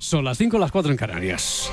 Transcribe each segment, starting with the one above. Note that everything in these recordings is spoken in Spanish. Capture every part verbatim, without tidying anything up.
Son las cinco, las cuatro en Canarias.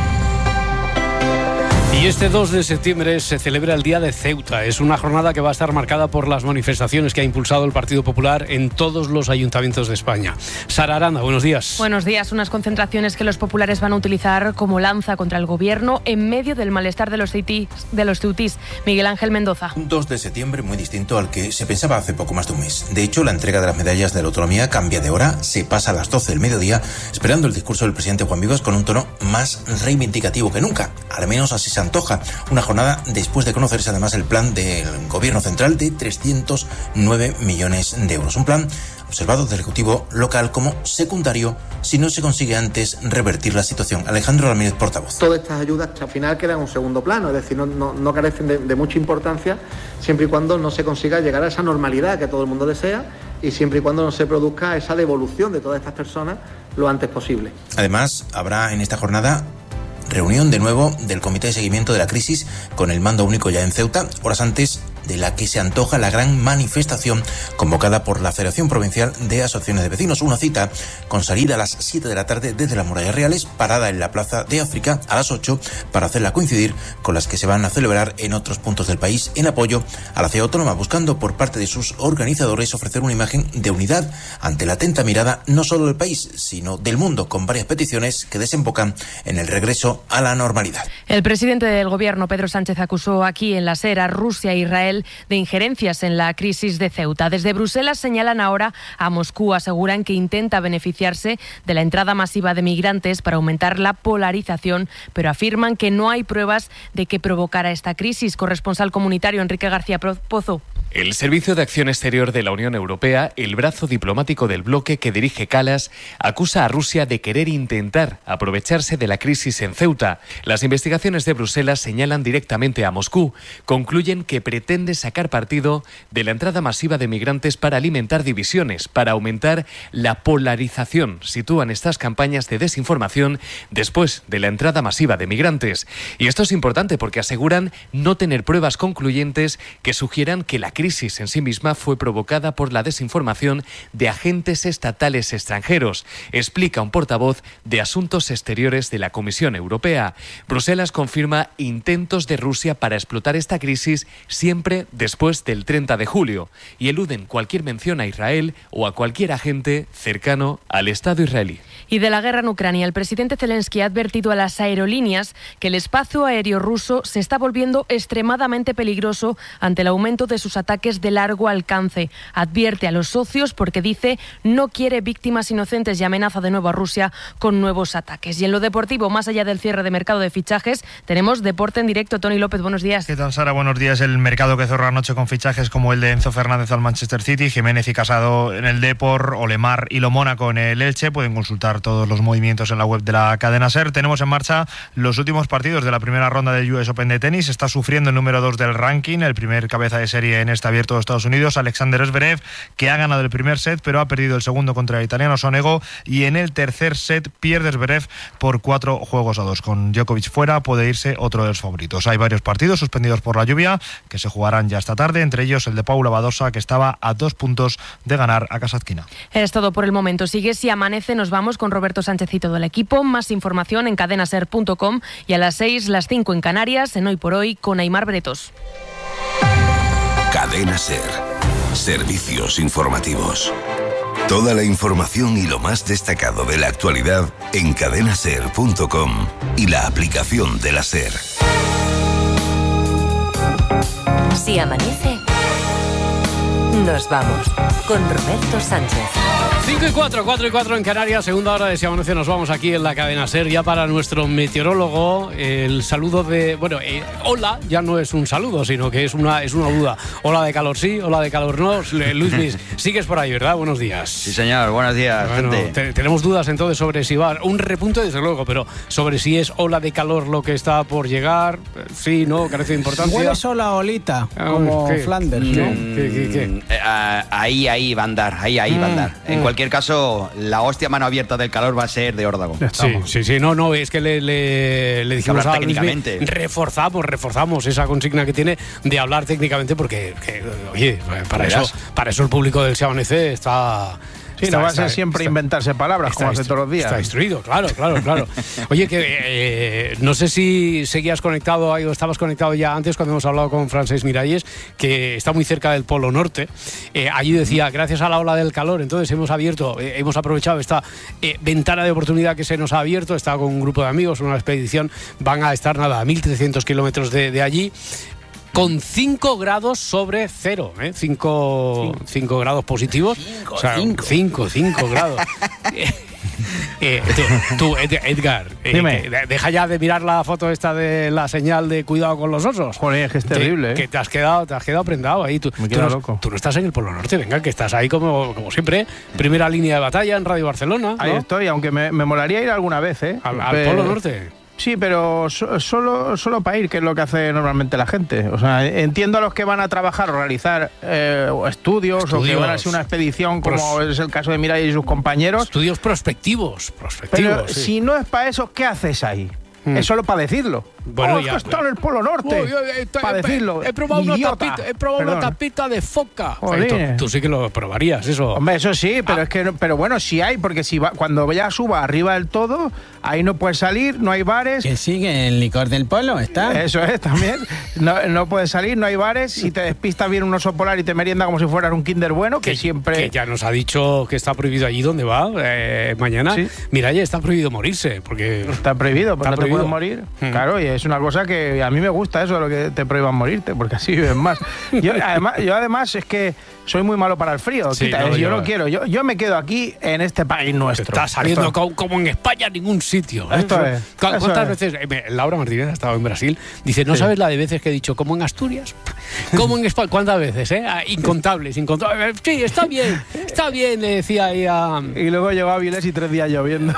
Y este dos de septiembre se celebra el Día de Ceuta. Es una jornada que va a estar marcada por las manifestaciones que ha impulsado el Partido Popular en todos los ayuntamientos de España. Sara Aranda, buenos días. Buenos días. Unas concentraciones que los populares van a utilizar como lanza contra el gobierno en medio del malestar de los ceutís. De los ceutís. Miguel Ángel Mendoza. Un dos de septiembre muy distinto al que se pensaba hace poco más de un mes. De hecho, la entrega de las medallas de la autonomía cambia de hora, se pasa a las doce del mediodía, esperando el discurso del presidente Juan Vivas con un tono más reivindicativo que nunca. Al menos así se antoja. Una jornada después de conocerse además el plan del gobierno central de trescientos nueve millones de euros. Un plan observado del Ejecutivo local como secundario si no se consigue antes revertir la situación. Alejandro Ramírez, portavoz. Todas estas ayudas al final quedan en un segundo plano, es decir, no, no, no carecen de, de mucha importancia siempre y cuando no se consiga llegar a esa normalidad que todo el mundo desea y siempre y cuando no se produzca esa devolución de todas estas personas lo antes posible. Además, habrá en esta jornada reunión de nuevo del Comité de Seguimiento de la Crisis con el mando único ya en Ceuta, horas antes de la que se antoja la gran manifestación convocada por la Federación Provincial de Asociaciones de Vecinos. Una cita con salida a las siete de la tarde desde las Murallas Reales, parada en la Plaza de África a las ocho para hacerla coincidir con las que se van a celebrar en otros puntos del país en apoyo a la ciudad autónoma, buscando por parte de sus organizadores ofrecer una imagen de unidad ante la atenta mirada no solo del país, sino del mundo, con varias peticiones que desembocan en el regreso a la normalidad. El presidente del gobierno, Pedro Sánchez, acusó aquí en la SER a Rusia e Israel de injerencias en la crisis de Ceuta. Desde Bruselas señalan ahora a Moscú, aseguran que intenta beneficiarse de la entrada masiva de migrantes para aumentar la polarización, pero afirman que no hay pruebas de que provocara esta crisis. Corresponsal comunitario Enrique García Pozo. El Servicio de Acción Exterior de la Unión Europea, el brazo diplomático del bloque que dirige Kallas, acusa a Rusia de querer intentar aprovecharse de la crisis en Ceuta. Las investigaciones de Bruselas señalan directamente a Moscú. Concluyen que pretende sacar partido de la entrada masiva de migrantes para alimentar divisiones, para aumentar la polarización. Sitúan estas campañas de desinformación después de la entrada masiva de migrantes. Y esto es importante porque aseguran no tener pruebas concluyentes que sugieran que la crisis crisis en sí misma fue provocada por la desinformación de agentes estatales extranjeros, explica un portavoz de Asuntos Exteriores de la Comisión Europea. Bruselas confirma intentos de Rusia para explotar esta crisis siempre después del treinta de julio y eluden cualquier mención a Israel o a cualquier agente cercano al Estado israelí. Y de la guerra en Ucrania, el presidente Zelensky ha advertido a las aerolíneas que el espacio aéreo ruso se está volviendo extremadamente peligroso ante el aumento de sus ataques de largo alcance. Advierte a los socios porque dice no quiere víctimas inocentes y amenaza de nuevo a Rusia con nuevos ataques. Y en lo deportivo, más allá del cierre de mercado de fichajes, tenemos deporte en directo. Tony López, buenos días. ¿Qué tal, Sara? Buenos días. El mercado que cerró anoche con fichajes como el de Enzo Fernández al Manchester City, Jiménez y Casado en el Depor, Olemar y Lo Mónaco en el Elche. Pueden consultar todos los movimientos en la web de la cadena SER. Tenemos en marcha los últimos partidos de la primera ronda del U S Open de tenis. Está sufriendo el número dos del ranking, el primer cabeza de serie en este abierto de Estados Unidos, Alexander Zverev, que ha ganado el primer set pero ha perdido el segundo contra el italiano Sonego, y en el tercer set pierde Zverev por cuatro juegos a dos. Con Djokovic fuera puede irse otro de los favoritos. Hay varios partidos suspendidos por la lluvia que se jugarán ya esta tarde, entre ellos el de Paula Badosa, que estaba a dos puntos de ganar a Kasatkina. Es todo por el momento. Sigue Si Amanece, nos vamos con Roberto Sánchez y todo el equipo. Más información en cadenaser punto com y a las seis, las cinco en Canarias, en Hoy por Hoy, con Aimar Bretos. Cadena SER. Servicios informativos. Toda la información y lo más destacado de la actualidad en cadenaser punto com y la aplicación de la SER. Si amanece, nos vamos con Roberto Sánchez. cinco y cuatro, cuatro y cuatro en Canarias, segunda hora de Si Amanece. Nos vamos aquí en la cadena SER. Ya para nuestro meteorólogo, el saludo de... Bueno, eh, hola ya no es un saludo, sino que es una, es una duda. Hola de calor sí, hola de calor no. Luis, sigues por ahí, ¿verdad? Buenos días. Sí, señor, buenos días, bueno, gente. Te, tenemos dudas entonces sobre si va... Un repunte, desde luego, pero sobre si es ola de calor lo que está por llegar. Sí, no, carece de importancia. Huele sola olita, como ¿Qué? Flanders, ¿no? ¿Qué, qué, qué? Eh, ahí, ahí va a andar, ahí, ahí mm, va a andar. En mm. cualquier caso, la hostia mano abierta del calor va a ser de órdago. Sí, sí, sí, no, no, es que le, le, le dijimos a Luis, reforzamos, reforzamos esa consigna que tiene de hablar técnicamente porque, que, oye, para eso, para eso el público del Si Amanece está... Sí, está, no va está, a ser siempre está, inventarse palabras está, como hace todos los días. Está instruido, claro, claro, claro. Oye, que eh, no sé si seguías conectado ahí o estabas conectado ya antes cuando hemos hablado con Francesc Miralles, que está muy cerca del Polo Norte. Eh, allí decía, gracias a la ola del calor, entonces hemos abierto, eh, hemos aprovechado esta eh, ventana de oportunidad que se nos ha abierto. Está con un grupo de amigos, una expedición, van a estar nada a mil trescientos kilómetros de, de allí, con cinco grados sobre cero, ¿eh? cinco grados positivos. cinco, o sea, cinco grados. Eh, tú, tú, Edgar, eh, que deja ya de mirar la foto esta de la señal de cuidado con los osos. Joder, es que es terrible, te, ¿eh? Que te has quedado, te has quedado prendado ahí. Tú, Me tú, quedo no, loco. tú no estás en el Polo Norte, venga, que estás ahí como, como siempre, primera línea de batalla en Radio Barcelona, ¿no? Ahí estoy, aunque me, me molaría ir alguna vez, ¿eh? Al, al Pero, Polo Norte. Sí, pero so, solo, solo para ir, que es lo que hace normalmente la gente. O sea, entiendo a los que van a trabajar o realizar eh, estudios, estudios, o que van a hacer una expedición, como Pros, es el caso de Mirai y sus compañeros. Estudios prospectivos, prospectivos. Pero sí. si no es para eso, ¿qué haces ahí? Hmm. Es solo para decirlo. Bueno, oh, ya, está en el Polo Norte. Oh, yo, eh, para he, decirlo. He probado, una tapita, he probado una tapita de foca. Oye, tú, tú sí que lo probarías, eso. Hombre, eso sí, pero ah. es que, pero bueno, sí hay, porque si va, cuando ya suba arriba del todo, ahí no puedes salir, no hay bares. Que sigue el licor del polo, está. Eso es, también. No, no puedes salir, no hay bares. Si te despistas bien un oso polar y te merienda como si fueras un Kinder Bueno, que, que siempre. Que ya nos ha dicho que está prohibido allí donde va eh, mañana. ¿Sí? Mira, ya está prohibido morirse, porque. Está prohibido, porque no prohibido. te puedes morir. Hmm. Claro, y es una cosa que a mí me gusta eso, lo que te prohíban morirte, porque así vives más. Yo además, yo además es que soy muy malo para el frío. Sí, Quita, no, yo, yo no quiero. Yo, yo me quedo aquí en este país nuestro. Está saliendo como, como en España en ningún sitio. ¿eh? Esto es. ¿Cuántas eso veces? Eh, Laura Martínez ha estado en Brasil. Dice, ¿no sí. sabes la de veces que he dicho como en Asturias? Como en España. ¿Cuántas veces? Eh? Incontables, incontables. Sí, está bien, está bien, le decía ahí a... Y luego llegó a Avilés y tres días lloviendo.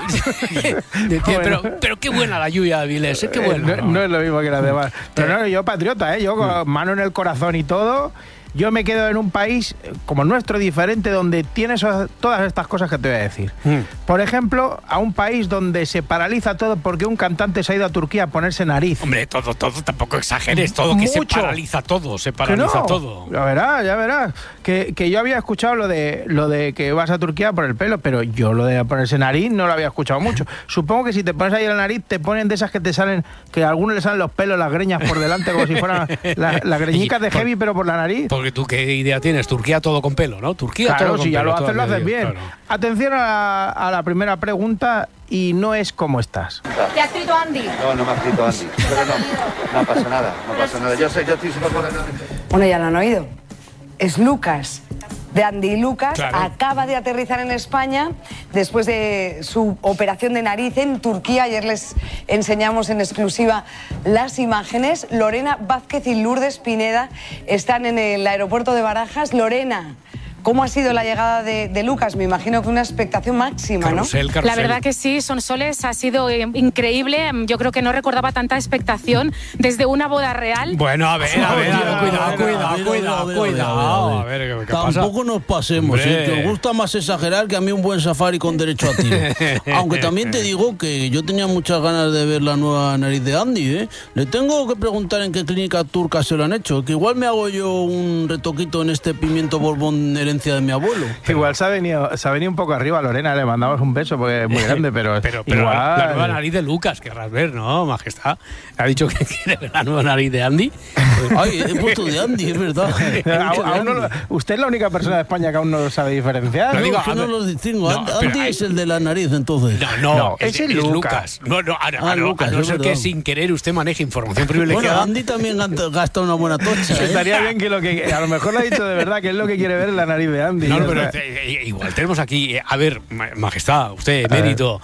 Decía, pero, pero qué buena la lluvia de Avilés, ¿eh? Qué buena. Eh, no, no es lo mismo que la demás. Pero no, yo patriota, ¿eh? Yo con mano en el corazón y todo... Yo me quedo en un país como el nuestro, diferente, donde tienes todas estas cosas que te voy a decir. Mm. Por ejemplo, a un país donde se paraliza todo porque un cantante se ha ido a Turquía a ponerse nariz. Hombre, todo, todo, tampoco exageres, todo, que Mucho. se paraliza todo, se paraliza no, todo. Ya verás, ya verás. Que, que yo había escuchado lo de, lo de que vas a Turquía por el pelo, pero yo lo de ponerse nariz no lo había escuchado mucho. Supongo que si te pones ahí la nariz, te ponen de esas que te salen, que a algunos le salen los pelos, las greñas por delante, como si fueran las la greñicas de heavy, pero por la nariz. Porque tú, ¿qué idea tienes? Turquía todo con pelo, ¿no? Turquía claro, todo con si pelo. Claro, si ya lo haces, lo haces bien. Claro. Atención a la, a la primera pregunta, y no es ¿cómo estás? ¿Te ha escrito Andy? No, no me ha escrito Andy. Pero no, no pasa nada, no pasa nada. Yo sé, yo estoy súper contento. Bueno, ya lo han oído. Es Lucas. De Andy Lucas, claro. acaba de aterrizar en España después de su operación de nariz en Turquía. Ayer les enseñamos en exclusiva las imágenes. Lorena Vázquez y Lourdes Pineda están en el aeropuerto de Barajas. Lorena, ¿cómo ha sido la llegada de, de Lucas? Me imagino que una expectación máxima, carrusel, ¿no? Carrusel. La verdad que sí, Sonsoles, ha sido eh, increíble. Yo creo que no recordaba tanta expectación desde una boda real. Bueno, a ver, a ver, a ver, cuidado, cuidado, cuidado, cuidado. A ver, ¿qué pasa? Tampoco nos pasemos, ¿eh? Que os gusta más exagerar que a mí un buen safari con derecho a tiro. Aunque también te digo que yo tenía muchas ganas de ver la nueva nariz de Andy, ¿eh? Le tengo que preguntar en qué clínica turca se lo han hecho, que igual me hago yo un retoquito en este pimiento borbón herencia de mi abuelo. Pero, igual se ha, venido, se ha venido un poco arriba, Lorena, le mandamos un beso porque es muy grande, pero, pero, pero igual... la, la nueva nariz de Lucas, querrás ver, ¿no, majestad? Ha dicho que quiere ver la nueva nariz de Andy. Ay, he puesto de Andy, es verdad. A, aún no lo, usted es la única persona de España que aún no lo sabe diferenciar. No, digo, yo no los distingo. No, Andy hay... es el de la nariz, entonces. No, no, no es, es, es Lucas. Lucas. No, no, a, ah, a, no, Lucas, a no ser que sin querer usted maneje información privilegiada. Bueno, Andy también gasta una buena tocha. ¿eh? Estaría bien que lo que... A lo mejor lo ha dicho de verdad, que es lo que quiere ver en la nariz de Andy. No, no, pero igual tenemos aquí, a ver, majestad, usted, mérito,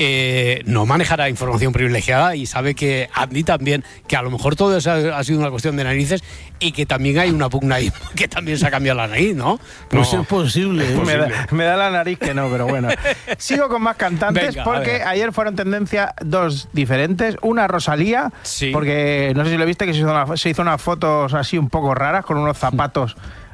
eh, no manejará información privilegiada y sabe que Andy también, que a lo mejor todo eso ha sido una cuestión de narices y que también hay una pugna ahí que también se ha cambiado la nariz, ¿no? Pues no, es posible. Es posible. Me, da, me da la nariz que no, pero bueno. Sigo con más cantantes. Venga, porque ayer fueron tendencia dos diferentes. Una, Rosalía, sí. Porque no sé si lo viste, que se hizo, una, se hizo unas fotos así un poco raras con unos zapatos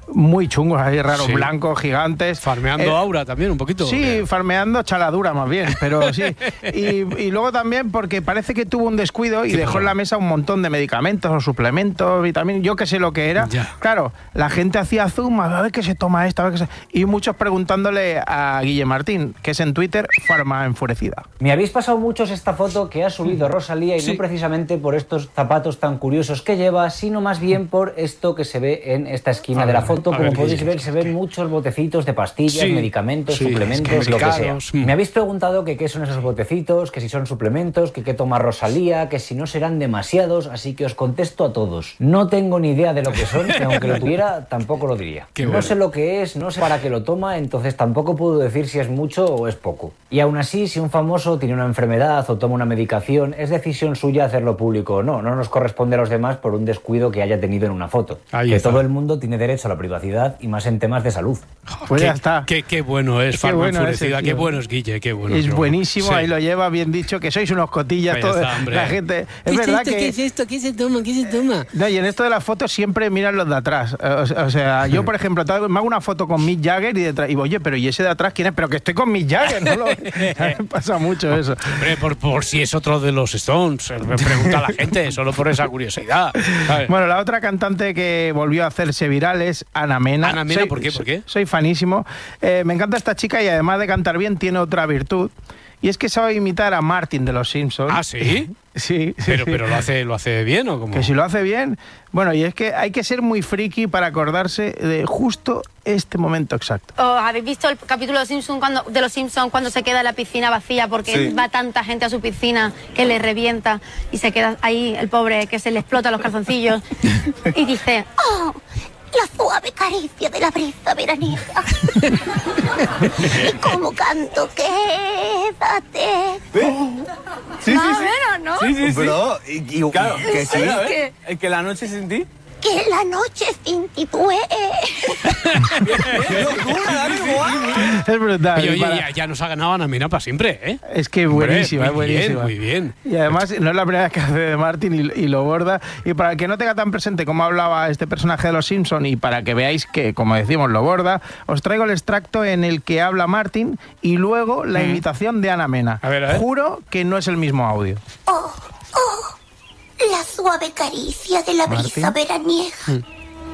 muy chungos, ahí raros, Sí. blancos, gigantes. Farmeando Eh, aura también un poquito. Sí, farmeando chaladura más bien, pero sí. Y, y luego también porque parece que tuvo un descuido y ¿Qué dejó pasó? en la mesa un montón de medicamentos o suplementos, vitaminas, yo qué sé lo que era. Ya. Claro, la gente hacía zoom, a ver qué se toma esto, a ver qué se... Y muchos preguntándole a Guille Martín, que es en Twitter, Farma Enfurecida. Me habéis pasado muchos esta foto que ha subido Rosalía y Sí. no precisamente por estos zapatos tan curiosos que lleva, sino más bien por esto que se ve en esta esquina A de la ver, foto. a Como ver, podéis Guille, ver, se ven muchos botecitos de pastillas, Sí, medicamentos, sí, suplementos, es que lo que sea. medicados, mm. Me habéis preguntado que qué son esos botecitos, que si son suplementos, que qué toma Rosalía, que si no serán demasiados, así que os contesto a todos. No tengo ni idea de lo que son, y aunque lo tuviera, tampoco lo diría. Qué no bueno. sé lo que es, no sé para qué lo toma, entonces tampoco puedo decir si es mucho o es poco. Y aún así, si un famoso tiene una enfermedad o toma una medicación, es decisión suya hacerlo público o no. No nos corresponde a los demás por un descuido que haya tenido en una foto. Ahí que está. todo el mundo tiene derecho a la privacidad y más en temas de salud. Pues qué, ya está. Qué, qué bueno es Qué Farma bueno Enfurecida, ese qué tío. bueno es Guille, qué bueno. Es qué bueno. buenísimo, Sí. ahí lo lleva bien dicho, que sois unos cotillas Ahí todos. está, hombre. La gente. ¿Qué Es es verdad esto? que. ¿Qué es esto? ¿Qué se toma? ¿Qué se toma? No, y en esto de las fotos siempre miran los de atrás. O, o sea, yo, por ejemplo, tal- me hago una foto con Mick Jagger y detrás, y digo, oye, pero ¿y ese de atrás quién es? Pero que estoy con Mick Jagger, ¿no? Lo, me pasa mucho eso. Hombre, por, por si es otro de los Stones, me pregunta la gente, solo por esa curiosidad. ¿sabes? Bueno, la otra cantante que volvió a hacerse viral es Ana Mena. Ana Mena, Soy- ¿por qué? ¿Por qué? Soy fanísimo. Eh, me encanta esta chica y además de cantar bien tiene otra virtud. Y es que sabe imitar a Martin de los Simpsons. ¿Ah, sí? Sí, sí, Pero, sí. pero lo hace, lo hace bien o cómo? Que si lo hace bien. Bueno, y es que hay que ser muy friki para acordarse de justo este momento exacto. ¿O habéis visto el capítulo de los Simpsons cuando, de los Simpsons cuando se queda la piscina vacía porque Sí. va tanta gente a su piscina que le revienta y se queda ahí el pobre que se le explota los calzoncillos y dice, oh, la suave caricia de la brisa veraniega. Y como canto, quédate. Sí, Más sí, o sí. menos, ¿no? Sí, sí, sí. Bro, y, y- Claro, que sí. a ver, ¿Qué? es que la noche sin ti. Que la noche sin ti duele. ¡Qué locura, Dani, guau! Es brutal. Oye, y oye, para- ya, ya nos ha ganado Ana Mena para siempre, ¿eh? Es que Hombre, buenísima, es muy bien, buenísima. muy bien. Y además no es la primera vez que hace de Martin y, y lo borda. Y para el que no tenga tan presente cómo hablaba este personaje de los Simpson y para que veáis que, como decimos, lo borda, os traigo el extracto en el que habla Martin y luego la imitación de Ana Mena. A ver, a ver. Juro que no es el mismo audio. Oh, oh, la suave caricia de la brisa Martín. veraniega.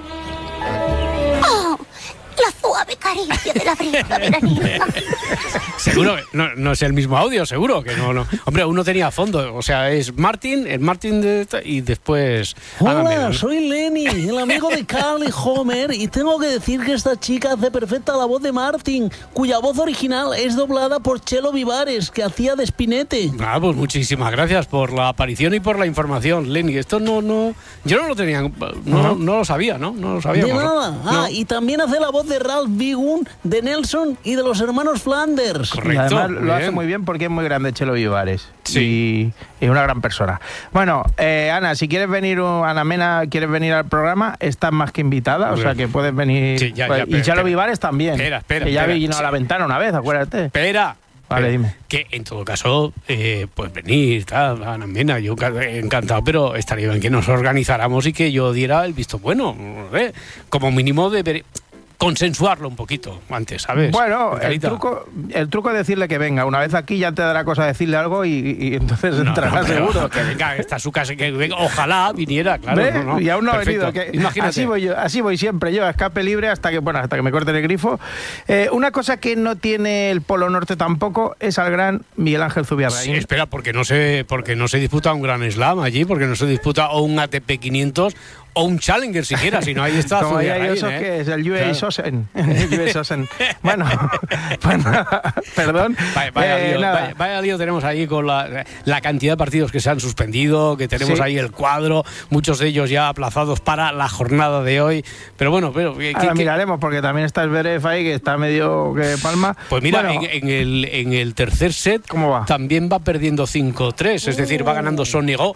Oh, la suave caricia de la brisa veraniega. Seguro que no, no es el mismo audio, seguro que no, no. Hombre, uno tenía fondo, o sea, es Martin, el Martin de, y después Ana Mena, Hola, ¿no? soy Lenny, el amigo de Carl y Homer, y tengo que decir que esta chica hace perfecta la voz de Martin, cuya voz original es doblada por Chelo Vivares, que hacía de Spinete. Ah, pues muchísimas gracias por la aparición y por la información, Lenny. Esto no, no, yo no lo tenía, no, no lo sabía, ¿no? No lo sabía. De nada. Ah, No. y también hace la voz de Ralph Wiggum, de Nelson y de los hermanos Flanders. Y además lo hace muy bien porque es muy grande Chelo Vivares. Sí. Y es una gran persona. Bueno, eh, Ana, si quieres venir, uh, Ana Mena, quieres venir al programa, estás más que invitada, o sea que puedes venir. Sí, ya, pues- ya, y espera, Chelo espera. Vivares también. Espera, espera, Que ya espera. vino a la Sí. ventana una vez, acuérdate. Espera. Vale, Espera, dime. Que en todo caso, eh, pues venir, tal, Ana Mena, yo ca- encantado, pero estaría bien que nos organizáramos y que yo diera el visto bueno. No sé, como mínimo debería consensuarlo un poquito antes, ¿sabes? Bueno, el Carita. truco, el truco es decirle que venga. Una vez aquí ya te dará cosa decirle algo y, y entonces No, entrará no, pero seguro. Que venga, está su casa, que venga, ojalá viniera, claro. ¿Ves? No, no, y aún no perfecto. ha venido. Que Imagínate. así voy yo, así voy siempre yo, a escape libre hasta que, bueno, hasta que me corten el grifo. Eh, una cosa que no tiene el Polo Norte tampoco es al gran Miguel Ángel Zubiarraín. Sí, espera, porque no se, porque no se disputa un Gran Slam allí, porque no se disputa o un A T P quinientos o un Challenger siquiera, sino ahí está Como ahí hay Zubiarraín, esos ¿eh? que es el U A Claro. Sosen. El U A Sosen. Bueno, pues nada, perdón. Vaya, vaya Eh, lío, nada. vaya- vaya lío tenemos ahí con la, la cantidad de partidos que se han suspendido, que tenemos Sí. ahí el cuadro, muchos de ellos ya aplazados para la jornada de hoy. Pero bueno, pero ¿qué- Ahora qué- miraremos porque también está el Zverev ahí que está medio que palma. Pues mira, Bueno, en, en el, en el tercer set ¿Cómo va? también va perdiendo cinco tres, es decir, va ganando Sonego.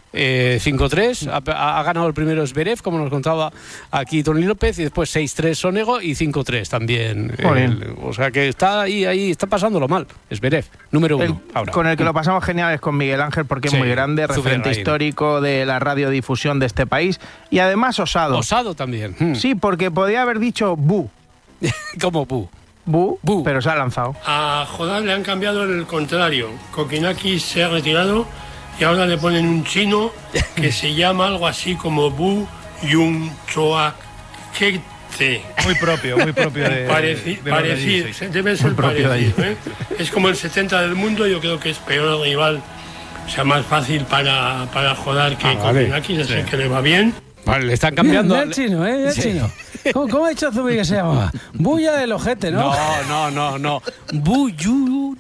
Eh, cinco tres, ha, ha ganado el primero Zverev, como nos contaba aquí Tony López, y después seis tres Sonego y cinco tres también. El, o sea que está ahí, ahí, está pasándolo mal. Zverev, número uno. El, ahora. Con el que lo pasamos genial es con Miguel Ángel, porque Sí, es muy grande, referente Zuberrain. histórico de la radiodifusión de este país, y además osado. Osado también. Hmm. Sí, porque podía haber dicho bu. ¿Cómo bu? Bu, pero se ha lanzado. A Jodar le han cambiado el contrario. Kokinakis se ha retirado y ahora le ponen un chino que se llama algo así como Bu Yun Choakete. Muy propio, muy propio de, Pareci- de los de allí, parecido, sí. debe ser Muy propio de allí. parecido. ¿eh? Es como el setenta del mundo, yo creo que es peor el rival, o sea, más fácil para, para Jodar que Ah, vale. Kokinakis, así Sí. que le va bien. Vale, le están cambiando. Bien, bien chino, ¿eh? Bien Sí. chino. ¿Cómo, cómo ha dicho Zubi que se llamaba? Bulla del ojete, ¿no? No, no, no, no. Buyun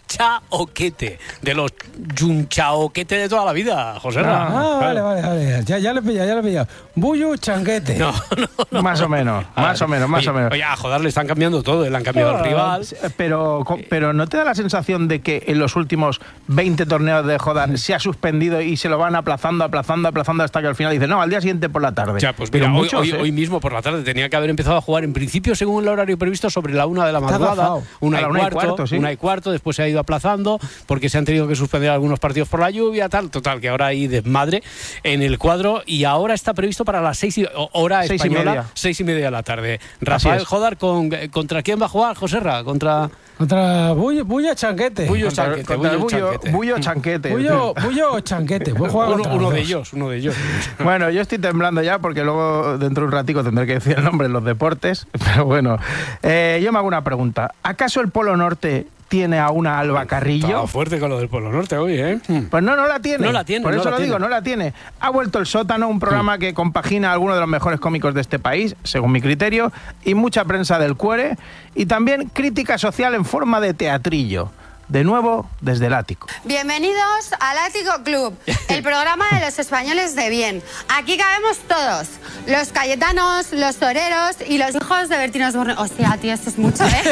chaoquete. De los yunchaoquete de toda la vida, José Ra. Ah, vale, vale, vale. Ya, ya lo he pillado, ya lo he pillado. Buyu changuete. No, no. Más o menos, más o menos, más oye, o menos. Oye, a Jodar le están cambiando todo, le han cambiado el rival. Pero, co- pero ¿no te da la sensación de que en los últimos veinte torneos de Jodar se ha suspendido y se lo van aplazando, aplazando, aplazando hasta que al final dice no, al día siguiente por la tarde? Ya, pues Pero mira, hoy, muchos, hoy- ¿eh? hoy mismo por la tarde tenía que haber empezado a jugar en principio según el horario previsto sobre la una de la Está madrugada, agafado. una A y la una y cuarto, cuarto, sí. una y cuarto, después se ha ido aplazando porque se han tenido que suspender algunos partidos por la lluvia, tal, total, que ahora hay desmadre en el cuadro y ahora está previsto para las seis y, o- hora Seis y española, media. seis y media de la tarde. Rafael es. Jodar, con, ¿contra quién va a jugar, Joserra? Contra... Contra Buyo, Buyo Chanquete. Bullo Contra- Chanquete, contra el Bullo Bullo- Chanquete. Bullo Chanquete. Buyo, Buyo Chanquete. Voy a jugar Uno, contra uno los de dos. ellos, uno de ellos. Bueno, yo estoy temblando ya porque luego dentro de un ratico tendré que decir el nombre en los deportes, pero bueno, eh, yo me hago una pregunta. ¿Acaso el Polo Norte tiene a una Alba Carrillo? Estaba fuerte con lo del Polo Norte hoy, ¿eh? Pues no, no la tiene. No la tiene, Por no eso la lo digo, tiene. no la tiene. Ha vuelto El Sótano, un programa que compagina a algunos de los mejores cómicos de este país, según mi criterio, y mucha prensa del cuore, y también crítica social en forma de teatrillo. De nuevo, desde el ático. Bienvenidos al Ático Club, el programa de los españoles de bien. Aquí cabemos todos, los cayetanos, los toreros y los hijos de Bertín Osborne. Hostia, tío, esto es mucho, ¿eh?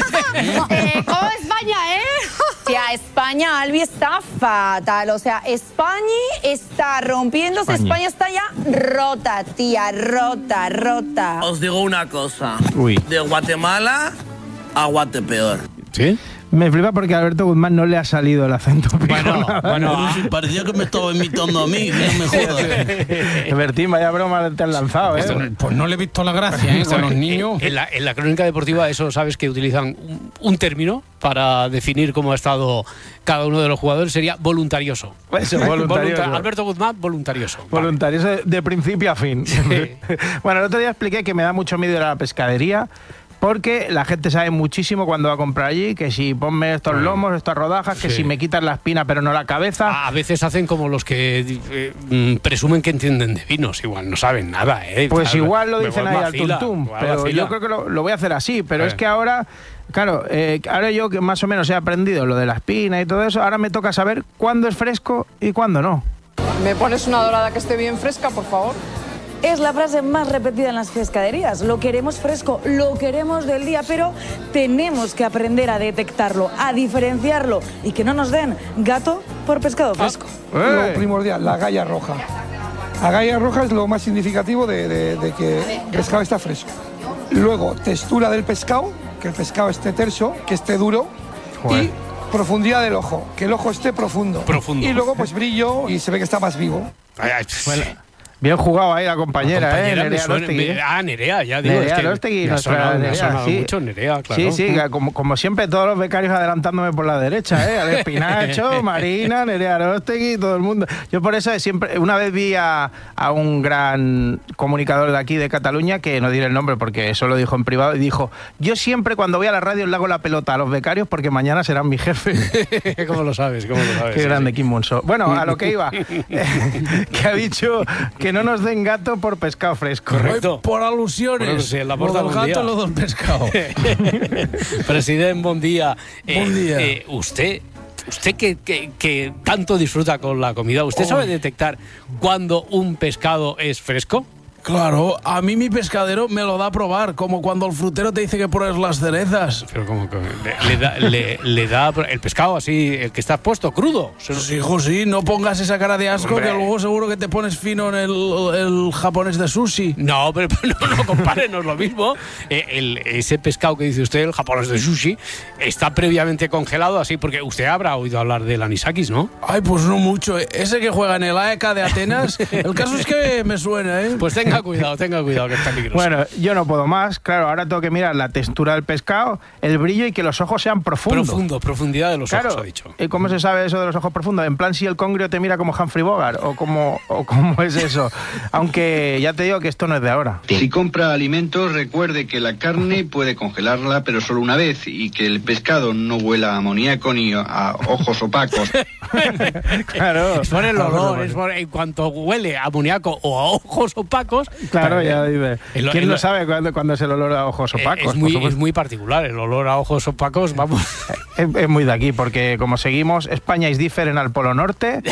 eh ¿Cómo España, eh? Tía, España, Albi, está fatal. O sea, España está rompiéndose. España. España está ya rota, tía, rota, rota. Os digo una cosa. Uy. De Guatemala a Guatepeor. ¿Sí? Me flipa porque a Alberto Guzmán no le ha salido el acento pijo. Bueno, bueno, Pero si parecía que me estaba imitando a mí, que no me jodas. Bertín, vaya broma te has lanzado, ¿eh? Esto- Pues no le he visto la gracia, ¿eh? Con los niños. En la, en la crónica deportiva, eso sabes que utilizan un, un término para definir cómo ha estado cada uno de los jugadores, sería voluntarioso. Eso, voluntarioso. Volunta- Alberto Guzmán, voluntarioso. Voluntarioso de, de principio a fin. Bueno, el otro día expliqué que me da mucho miedo ir a la pescadería porque la gente sabe muchísimo cuando va a comprar allí, que si ponme estos lomos, estas rodajas, que Sí. si me quitas la espina pero no la cabeza. A veces hacen como los que eh, mm, presumen que entienden de vinos, igual no saben nada, ¿eh? Pues Claro, igual lo me dicen voy ahí a al vacila, tuntum, voy a pero vacila. yo creo que lo, lo voy a hacer así, pero A es ver. que ahora, claro, eh, ahora yo que más o menos he aprendido lo de la espina y todo eso, ahora me toca saber cuándo es fresco y cuándo no. ¿Me pones una dorada que esté bien fresca, por favor? Es la frase más repetida en las pescaderías. Lo queremos fresco, lo queremos del día, pero tenemos que aprender a detectarlo, a diferenciarlo y que no nos den gato por pescado fresco. Lo primordial, la galla roja. La galla roja es lo más significativo de, de- de que el pescado está fresco. Luego, textura del pescado, que el pescado esté terso, que esté duro. Joder. Y profundidad del ojo, que el ojo esté profundo. Profundo. Y luego, pues brillo y se ve que está más vivo. Ay, ay, Bueno, bien jugado ahí la compañera, La compañera ¿eh? me Nerea suena- Arostegui. me- ah, Nerea, ya digo. Nerea es que Arostegui, me ha nuestra sonado, me ha Nerea, sonado sí. mucho Nerea, claro. Sí, sí, como, como siempre, todos los becarios adelantándome por la derecha, ¿eh? Al Espinacho, Marina, Nerea Arostegui, todo el mundo. Yo por eso siempre, una vez vi a, a un gran comunicador de aquí, de Cataluña, que no diré el nombre porque eso lo dijo en privado, y dijo, yo siempre cuando voy a la radio le hago la pelota a los becarios porque mañana serán mi jefe. ¿Cómo lo sabes? ¿Cómo lo sabes? Qué Sí, grande sí. Kim Monso. Bueno, a lo que iba, que ha dicho que no nos den gato por pescado fresco. Correcto. Voy por alusiones. Bueno, sí, en la lo porta, del buen gato día. y lo del pescado. Presidente, buen día. Eh, Buen día. eh, usted, usted que, que- que tanto disfruta con la comida, ¿usted sabe detectar cuando un pescado es fresco? Claro, a mí mi pescadero me lo da a probar, como cuando el frutero te dice que pones las cerezas. Pero como que le, le, da, le, le da el pescado así, el que está puesto, crudo. Sí, hijo, sí, no pongas esa cara de asco. Hombre. Que luego seguro que te pones fino en el, el japonés de sushi. No, pero no, no compare, no es lo mismo. Eh, el, ese pescado que dice usted, el japonés de sushi, está previamente congelado así, porque usted habrá oído hablar del anisakis, ¿no? Ay, pues no mucho. Ese que juega en el A E K de Atenas, el caso es que me suena, ¿eh? Pues tenga cuidado, tenga cuidado, que es peligroso. Bueno, yo no puedo más. Claro, ahora tengo que mirar la textura del pescado, el brillo y que los ojos sean profundos. Profundo, profundidad de los claro, ojos, ha dicho. ¿Y cómo se sabe eso de los ojos profundos? En plan, si el congrio te mira como Humphrey Bogart o cómo, o cómo es eso. Aunque ya te digo que esto no es de ahora. Si compra alimentos, recuerde que la carne puede congelarla, pero solo una vez, y que el pescado no huela a amoníaco ni a ojos opacos. Claro. Es por el olor, es por, en cuanto huele a amoníaco o a ojos opacos. Claro, ya dice. El, ¿Quién el, no sabe cuándo, cuándo es el olor a ojos opacos? Es muy, es muy particular, el olor a ojos opacos, vamos. Es, es muy de aquí, porque como seguimos, España is different al Polo Norte.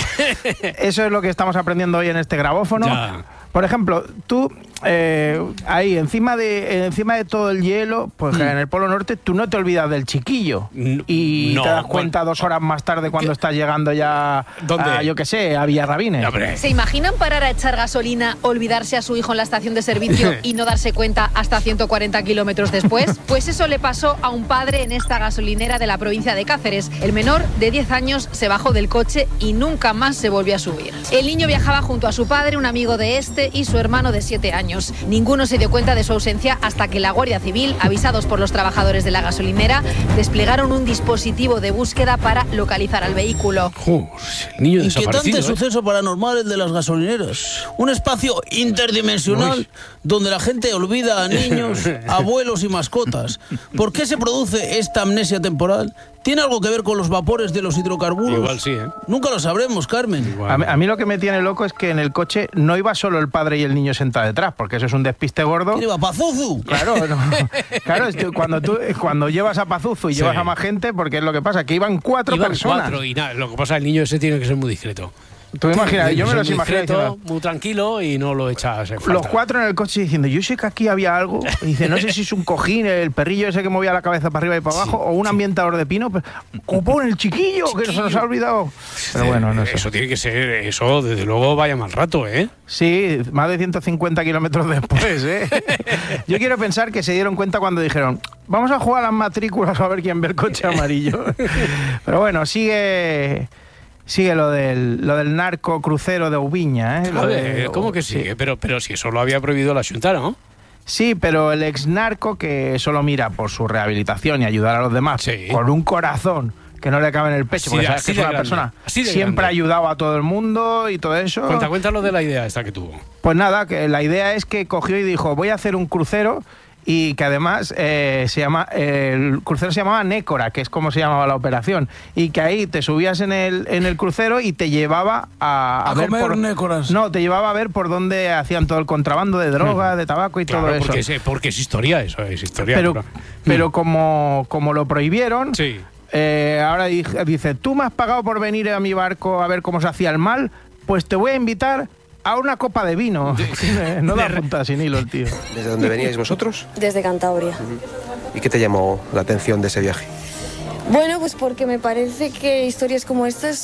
Eso es lo que estamos aprendiendo hoy en este grabófono. Ya. Por ejemplo, tú eh, ahí encima de encima de todo el hielo, pues mm. en el Polo Norte tú no te olvidas del chiquillo y no, te das cuenta dos horas más tarde cuando ¿Qué? estás llegando ya ¿Dónde? a, yo qué sé, a Villarrabines. ¿Se imaginan parar a echar gasolina, olvidarse a su hijo en la estación de servicio y no darse cuenta hasta ciento cuarenta kilómetros después? Pues eso le pasó a un padre en esta gasolinera de la provincia de Cáceres. El menor, de diez años, se bajó del coche y nunca más se volvió a subir. El niño viajaba junto a su padre, un amigo de este y su hermano de siete años. Ninguno se dio cuenta de su ausencia hasta que la Guardia Civil, avisados por los trabajadores de la gasolinera, desplegaron un dispositivo de búsqueda para localizar al vehículo. Oh, el niño desaparecido. Inquietante ¿eh? suceso paranormal el de las gasolineras. Un espacio interdimensional Uy. donde la gente olvida a niños, abuelos y mascotas. ¿Por qué se produce esta amnesia temporal? ¿Tiene algo que ver con los vapores de los hidrocarburos? Igual sí, ¿eh? Nunca lo sabremos, Carmen. A mí, a mí lo que me tiene loco es que en el coche no iba solo el padre y el niño sentado detrás, porque eso es un despiste gordo. ¿Quién iba? ¿Pazuzu? Claro, no. Claro, es que cuando, tú, cuando llevas a Pazuzu y sí. llevas a más gente, porque es lo que pasa, que iban cuatro iban personas. Cuatro, y nada, lo que pasa es que el niño ese tiene que ser muy discreto. Tú me imaginas, yo me los imagino discreto, muy tranquilo y no lo echas en falta. Los cuatro en el coche diciendo, yo sé que aquí había algo. Y dice, no sé si es un cojín, el perrillo ese que movía la cabeza para arriba y para abajo, sí, o un sí. ambientador de pino. Pero, ¿cómo pone el chiquillo? chiquillo? Que se nos ha olvidado. Pero bueno, no sé. Eso tiene que ser, eso desde luego vaya mal rato, ¿eh? Sí, más de ciento cincuenta kilómetros después, ¿eh? Yo quiero pensar que se dieron cuenta cuando dijeron, vamos a jugar a las matrículas a ver quién ve el coche amarillo. Pero bueno, sigue... Sigue lo del, lo del narco crucero de Ubiña, ¿eh? A ver, ¿cómo que sigue? Sí. Pero, pero si eso lo había prohibido la Xunta, ¿no? Sí, pero el ex narco que solo mira por su rehabilitación y ayudar a los demás, sí. con un corazón que no le cabe en el pecho, así porque de, sabes que es una grande, persona siempre ha ayudado a todo el mundo y todo eso. Cuenta, cuéntalo de la idea esta que tuvo. Pues nada, que la idea es que cogió y dijo, voy a hacer un crucero. Y que además eh, se llama eh, el crucero se llamaba Nécora, que es como se llamaba la operación, y que ahí te subías en el en el crucero y te llevaba a, a, a ver comer por, nécoras. No, te llevaba a ver por dónde hacían todo el contrabando de droga, de tabaco y claro, todo eso. Porque es, porque es historia, eso es historia. Pero, pero, pero como, como lo prohibieron, sí. eh, ahora dice, tú me has pagado por venir a mi barco a ver cómo se hacía el mal, pues te voy a invitar a una copa de vino. No da punta sin hilo el tío. ¿Desde dónde veníais vosotros? Desde Cantabria. Uh-huh. ¿Y qué te llamó la atención de ese viaje? Bueno, pues porque me parece que historias como estas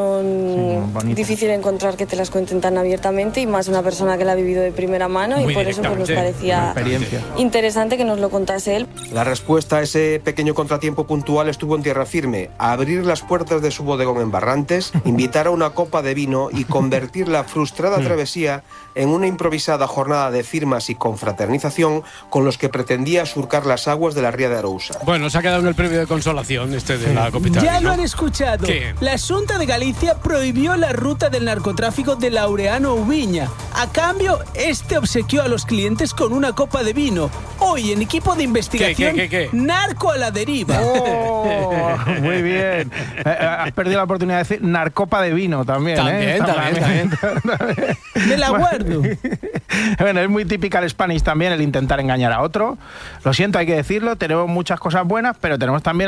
son sí, difíciles de encontrar que te las cuenten tan abiertamente y más una persona que la ha vivido de primera mano. Muy y por eso pues, nos parecía interesante que nos lo contase él. La respuesta a ese pequeño contratiempo puntual estuvo en tierra firme: abrir las puertas de su bodegón en Barrantes, invitar a una copa de vino y convertir la frustrada travesía en una improvisada jornada de firmas y confraternización con los que pretendía surcar las aguas de la ría de Arousa. Bueno, se ha quedado en el premio de consolación este de la Copita. Ya ¿no? lo han escuchado. ¿Qué? La Xunta de Galicia prohibió la ruta del narcotráfico de Laureano a Ubiña. A cambio, este obsequió a los clientes con una copa de vino. Hoy, en equipo de investigación, ¿Qué, qué, qué, qué? narco a la deriva. Oh, muy bien. Has perdido la oportunidad de decir narcopa de vino también, también, ¿eh? También, también, también. Me la guardo. Bueno, es muy típica el Spanish también, el intentar engañar a otro. Lo siento, hay que decirlo, tenemos muchas cosas buenas, pero tenemos también algunos objetos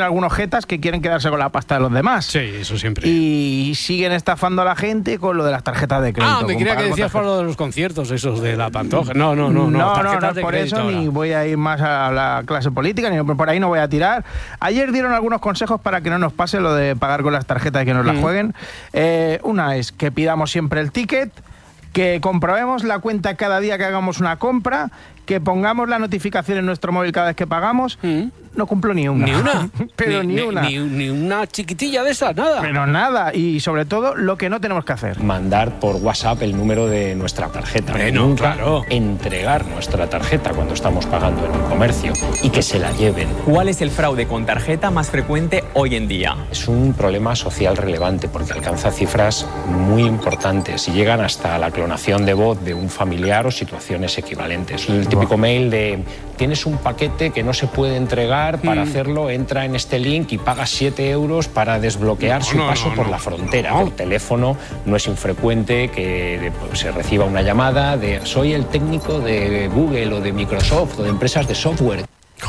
tarjetas que quieren quedarse con la pasta de los demás. Sí, eso siempre. Y siguen estafando a la gente con lo de las tarjetas de crédito. Ah, me creía que decías por lo de los conciertos esos de la Pantoja. No, no, no, no. No, no, no, por eso ahora. Ni voy a ir más a la clase política, ni por ahí no voy a tirar. Ayer dieron algunos consejos para que no nos pase lo de pagar con las tarjetas y que nos las jueguen. Eh, una es que pidamos siempre el ticket, que comprobemos la cuenta cada día que hagamos una compra, que pongamos la notificación en nuestro móvil cada vez que pagamos. Mm. No cumplo ni una. Ni una. Pero ni, ni una. Ni, ni una chiquitilla de esas, nada. Pero nada. Y sobre todo, lo que no tenemos que hacer. Mandar por WhatsApp el número de nuestra tarjeta. Bueno, Nunca claro. entregar nuestra tarjeta cuando estamos pagando en un comercio y que se la lleven. ¿Cuál es el fraude con tarjeta más frecuente hoy en día? Es un problema social relevante porque alcanza cifras muy importantes y llegan hasta la clonación de voz de un familiar o situaciones equivalentes. El típico mail de tienes un paquete que no se puede entregar. Para mm. hacerlo, entra en este link y paga siete euros para desbloquear no, su no, paso no, por no. la frontera. No. Por teléfono no es infrecuente que pues, se reciba una llamada de soy el técnico de Google o de Microsoft o de empresas de software.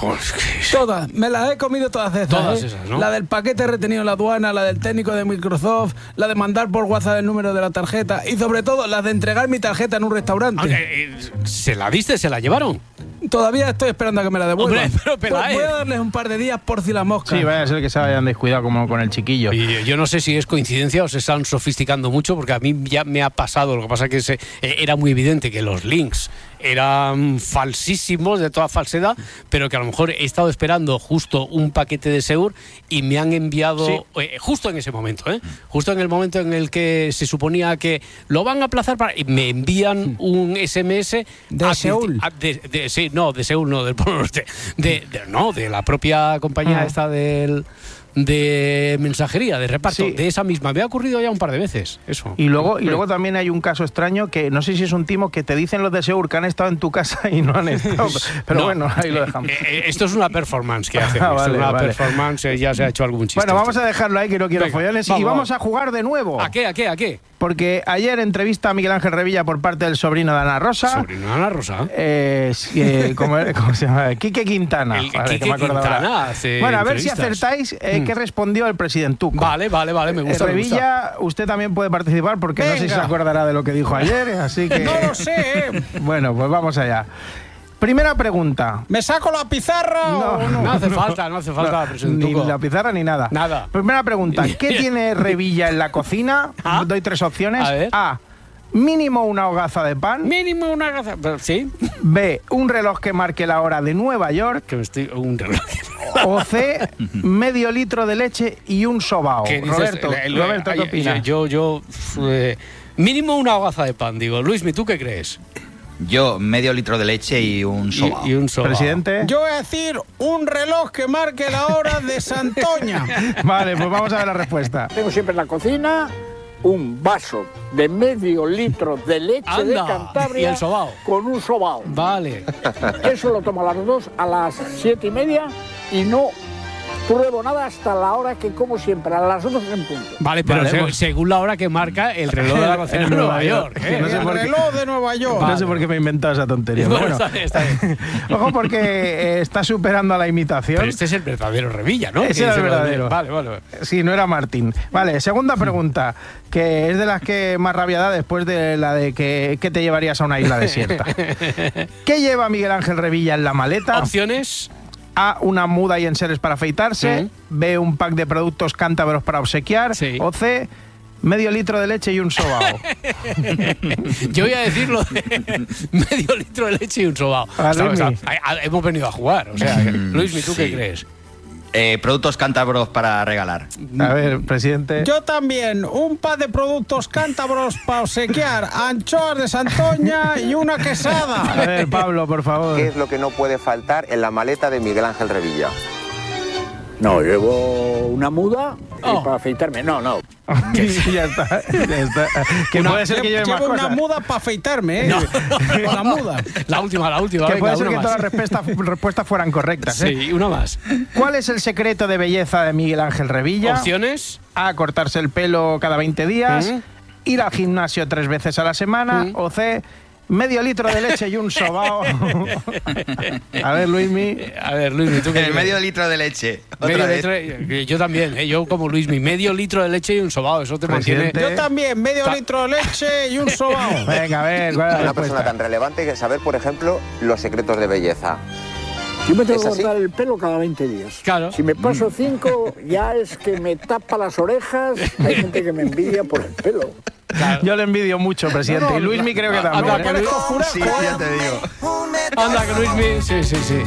Todas, me las he comido todas esas. Todas ¿eh? esas, ¿no? La del paquete retenido en la aduana, la del técnico de Microsoft, la de mandar por WhatsApp el número de la tarjeta y sobre todo la de entregar mi tarjeta en un restaurante. Okay, ¿se la diste? ¿Se la llevaron? Todavía estoy esperando a que me la devuelvan. Hombre, pero, pero pues voy a darles un par de días por si la mosca. Sí, vaya a ser que se hayan descuidado como con el chiquillo. Y yo no sé si es coincidencia o se están sofisticando mucho, porque a mí ya me ha pasado. Lo que pasa es que se, era muy evidente que los links eran falsísimos, de toda falsedad, pero que a lo mejor he estado esperando justo un paquete de Seur y me han enviado, sí. eh, justo en ese momento, ¿eh? justo en el momento en el que se suponía que lo van a aplazar, para, y me envían un S M S de a, Seúl. A, de, de, sí, no, de Seúl, no, del Polo Norte, de, de, no, de la propia compañía ah. esta del... de mensajería, de reparto, sí. de esa misma. Me ha ocurrido ya un par de veces eso. Y luego, y luego también hay un caso extraño que no sé si es un timo que te dicen los de Seur que han estado en tu casa y no han estado. Pero no, bueno, ahí lo dejamos. Eh, esto es una performance que hacen. Ah, vale, esto es una vale. performance, eh, ya se ha hecho algún chiste. Bueno, vamos a dejarlo ahí que no quiero Venga, follones vamos, y vamos, vamos a jugar de nuevo. ¿A qué? ¿A qué? ¿A qué? Porque ayer entrevista a Miguel Ángel Revilla por parte del sobrino de Ana Rosa. ¿Sobrino de Ana Rosa? Eh, eh, ¿cómo, ¿Cómo se llama? Quique Quintana. El, vale, Quique que me Quintana hace Bueno, a ver si acertáis eh, mm. qué respondió el presidente. Vale, vale, vale, me gusta. Eh, Revilla, me gusta. Usted también puede participar porque Venga. no sé si se acordará de lo que dijo ayer, así que... No lo sé. Bueno, pues vamos allá. Primera pregunta. ¿Me saco la pizarra? No, no, no hace falta, no hace falta. No, ni la pizarra ni nada. Nada. Primera pregunta. ¿Qué tiene Revilla en la cocina? ¿Ah? Doy tres opciones. A ver. A. Mínimo una hogaza de pan. Mínimo una hogaza. Sí. B. Un reloj que marque la hora de Nueva York. Que me estoy. Un reloj. O C. Medio litro de leche y un sobao. Roberto, dices, Roberto, ¿qué opinas? Yo, yo. Eh, mínimo una hogaza de pan, digo. Luismi, ¿tú qué crees? Yo, medio litro de leche y un sobao. Y, y un sobao. Presidente. Yo voy a decir un reloj que marque la hora de Santoña. Vale, pues vamos a ver la respuesta. Tengo siempre en la cocina un vaso de medio litro de leche Anda, de Cantabria y el sobao. Con un sobao. Vale. Eso lo tomo a las dos, a las siete y media y no pruebo nada hasta la hora que como siempre, a las dos en punto. Vale, pero vale, se, pues, según la hora que marca el reloj de la cocina de Nueva York. ¿eh? No sé el por qué, reloj de Nueva York. No sé por qué me he inventado esa tontería. Bueno, bueno, está bien, está bien. Ojo porque eh, está superando a la imitación. Pero este es el verdadero Revilla, ¿no? Ese era el verdadero. Vale, vale. Sí, no era Martín. Vale, segunda pregunta, que es de las que más rabia da después de la de que, que te llevarías a una isla desierta. ¿Qué lleva Miguel Ángel Revilla en la maleta? Opciones. A, una muda y enseres para afeitarse. ¿Mm? B, un pack de productos cántabros para obsequiar. Sí. O C, medio litro de leche y un sobao. Yo voy a decirlo de medio litro de leche y un sobao. A O sea, o sea, Luismi. a- a- hemos venido a jugar. O sea, Luismi, ¿tú Sí. qué crees? Eh, productos cántabros para regalar. A ver, presidente. Yo también, un par de productos cántabros para obsequiar, anchoas de Santoña y una quesada. A ver, Pablo, por favor. ¿Qué es lo que no puede faltar en la maleta de Miguel Ángel Revilla? No, llevo una muda y Oh. para afeitarme. No, no. ya está, ya está. Que Una- puede ser que lleve llevo más una cosas. muda para afeitarme, ¿eh? No. Con la muda. La última, la última. Que venga, puede ser una que más. todas las respuestas, respuestas fueran correctas. ¿eh? Sí, una más. ¿Cuál es el secreto de belleza de Miguel Ángel Revilla? Opciones. A, cortarse el pelo cada veinte días. ¿Mm? Ir al gimnasio tres veces a la semana. ¿Mm? O C, Medio litro de leche y un sobao. A ver, Luismi. A ver, Luismi, ¿tú qué El medio litro de leche. Medio litro, yo también, ¿eh? Yo como Luismi, medio litro de leche y un sobao, eso te Presidente. mantiene... Yo también, medio Ta- litro de leche y un sobao. Venga, a ver, ¿cuál es la Una respuesta? persona tan relevante que saber, por ejemplo, los secretos de belleza. Yo me tengo ¿Es que así? cortar el pelo cada veinte días. Claro. Si me paso cinco, ya es que me tapa las orejas. Hay gente que me envidia por el pelo. Yo le envidio mucho, presidente. No, no, y Luismi creo que anda, también. anda, ¿eh? que- Sí, ya te digo. Anda, que Luismi... Sí, sí, sí.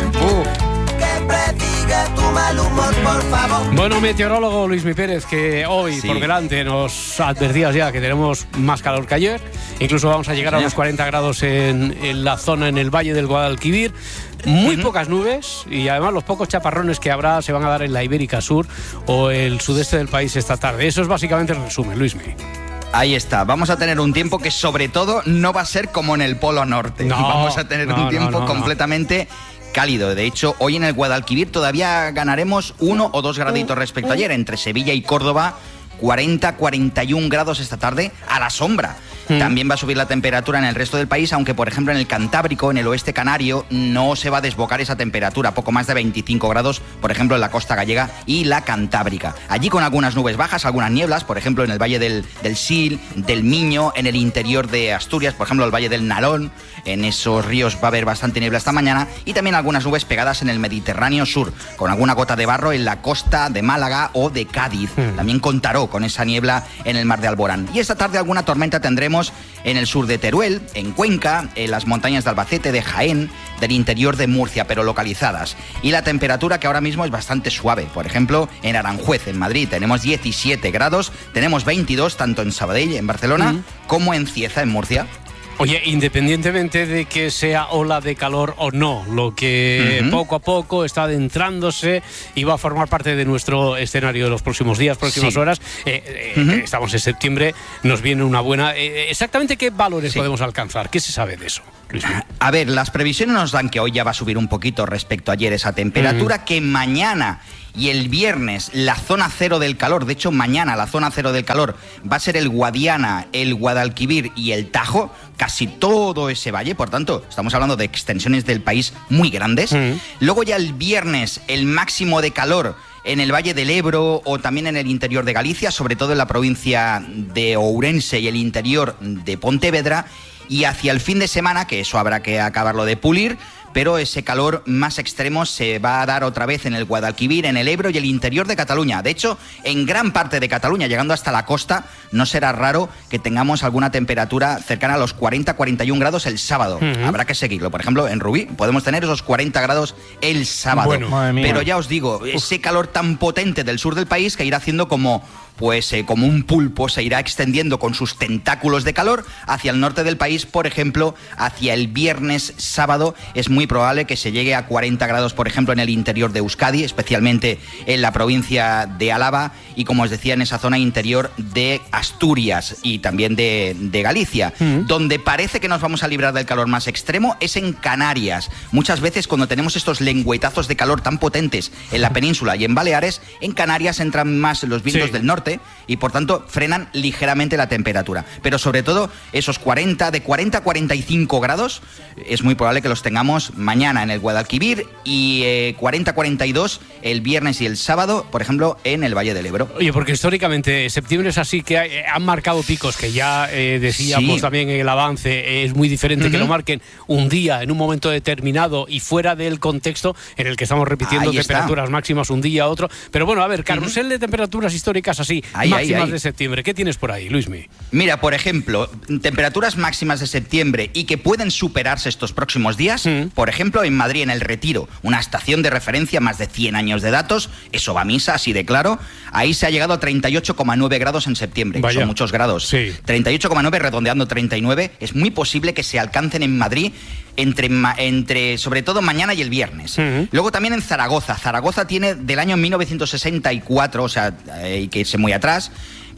Bueno, meteorólogo Luismi Pérez, que hoy Sí. por delante nos advertías ya que tenemos más calor que ayer. Incluso vamos a llegar a Sí. los cuarenta grados en, en la zona, en el Valle del Guadalquivir. Muy pocas nubes y además los pocos chaparrones que habrá se van a dar en la Ibérica Sur o el sudeste del país esta tarde. Eso es básicamente el resumen, Luismi. Ahí está, vamos a tener un tiempo que sobre todo no va a ser como en el Polo Norte. No, vamos a tener no, un no, tiempo no, no. completamente cálido. De hecho, hoy en el Guadalquivir todavía ganaremos uno o dos graditos respecto a ayer. Entre Sevilla y Córdoba, cuarenta, cuarenta y un grados esta tarde a la sombra. También va a subir la temperatura en el resto del país, aunque por ejemplo en el Cantábrico, en el oeste canario, no se va a desbocar esa temperatura, poco más de veinticinco grados, por ejemplo en la costa gallega y la Cantábrica. Allí con algunas nubes bajas, algunas nieblas, por ejemplo en el valle del, del Sil, del Miño, en el interior de Asturias, por ejemplo el valle del Nalón, en esos ríos va a haber bastante niebla esta mañana, y también algunas nubes pegadas en el Mediterráneo sur, con alguna gota de barro en la costa de Málaga o de Cádiz. También contaró con esa niebla en el mar de Alborán. Y esta tarde alguna tormenta tendremos en el sur de Teruel, en Cuenca, en las montañas de Albacete, de Jaén, del interior de Murcia, pero localizadas. Y la temperatura que ahora mismo es bastante suave. Por ejemplo, en Aranjuez, en Madrid, tenemos diecisiete grados, tenemos veintidós tanto en Sabadell, en Barcelona, Mm. como en Cieza, en Murcia. Oye, independientemente de que sea ola de calor o no, lo que Ujú. poco a poco está adentrándose y va a formar parte de nuestro escenario de los próximos días, próximas Sí. horas. Eh, eh, Ujú. Estamos en septiembre, nos viene una buena... eh, ¿Exactamente qué valores Sí. podemos alcanzar? ¿Qué se sabe de eso, Luis? A ver, las previsiones nos dan que hoy ya va a subir un poquito respecto a ayer esa temperatura, que mañana y el viernes la zona cero del calor, de hecho mañana la zona cero del calor va a ser el Guadiana, el Guadalquivir y el Tajo, casi todo ese valle, por tanto estamos hablando de extensiones del país muy grandes. Luego ya el viernes el máximo de calor en el Valle del Ebro o también en el interior de Galicia, sobre todo en la provincia de Ourense y el interior de Pontevedra. Y hacia el fin de semana, que eso habrá que acabarlo de pulir, pero ese calor más extremo se va a dar otra vez en el Guadalquivir, en el Ebro y el interior de Cataluña. De hecho, en gran parte de Cataluña, llegando hasta la costa, no será raro que tengamos alguna temperatura cercana a los cuarenta, cuarenta y un grados el sábado. Ujú. Habrá que seguirlo. Por ejemplo, en Rubí podemos tener esos cuarenta grados el sábado. Bueno, madre mía. Pero ya os digo, ese calor tan potente del sur del país que irá haciendo como... pues eh, como un pulpo se irá extendiendo con sus tentáculos de calor hacia el norte del país, por ejemplo, hacia el viernes, sábado, es muy probable que se llegue a cuarenta grados, por ejemplo, en el interior de Euskadi, especialmente en la provincia de Álava y, como os decía, en esa zona interior de Asturias y también de, de Galicia. Mm. Donde parece que nos vamos a librar del calor más extremo es en Canarias. Muchas veces cuando tenemos estos lengüetazos de calor tan potentes en la península y en Baleares, en Canarias entran más los vientos Sí. del norte y por tanto frenan ligeramente la temperatura. Pero sobre todo esos cuarenta, de cuarenta a cuarenta y cinco grados es muy probable que los tengamos mañana en el Guadalquivir y eh, cuarenta a cuarenta y dos el viernes y el sábado, por ejemplo, en el Valle del Ebro. Oye, porque históricamente septiembre es así que hay- eh, han marcado picos que ya eh, decíamos Sí. también en el avance, eh, es muy diferente que Ujú. lo marquen un día en un momento determinado y fuera del contexto en el que estamos repitiendo Ahí está. temperaturas máximas un día otro. Pero bueno, a ver, carrusel de temperaturas históricas así, Ahí, ahí, máximas ahí. de septiembre. ¿Qué tienes por ahí, Luismi? Mira, por ejemplo, temperaturas máximas de septiembre y que pueden superarse estos próximos días. Por ejemplo, en Madrid, en El Retiro, una estación de referencia, más de cien años de datos, eso va a misa, así de claro. Ahí se ha llegado a treinta y ocho coma nueve grados en septiembre. Vaya. Son muchos grados. Sí. treinta y ocho coma nueve, redondeando treinta y nueve. Es muy posible que se alcancen en Madrid entre, ma- entre sobre todo mañana y el viernes. Luego también en Zaragoza. Zaragoza tiene del año mil novecientos sesenta y cuatro, o sea, hay que irse muy atrás,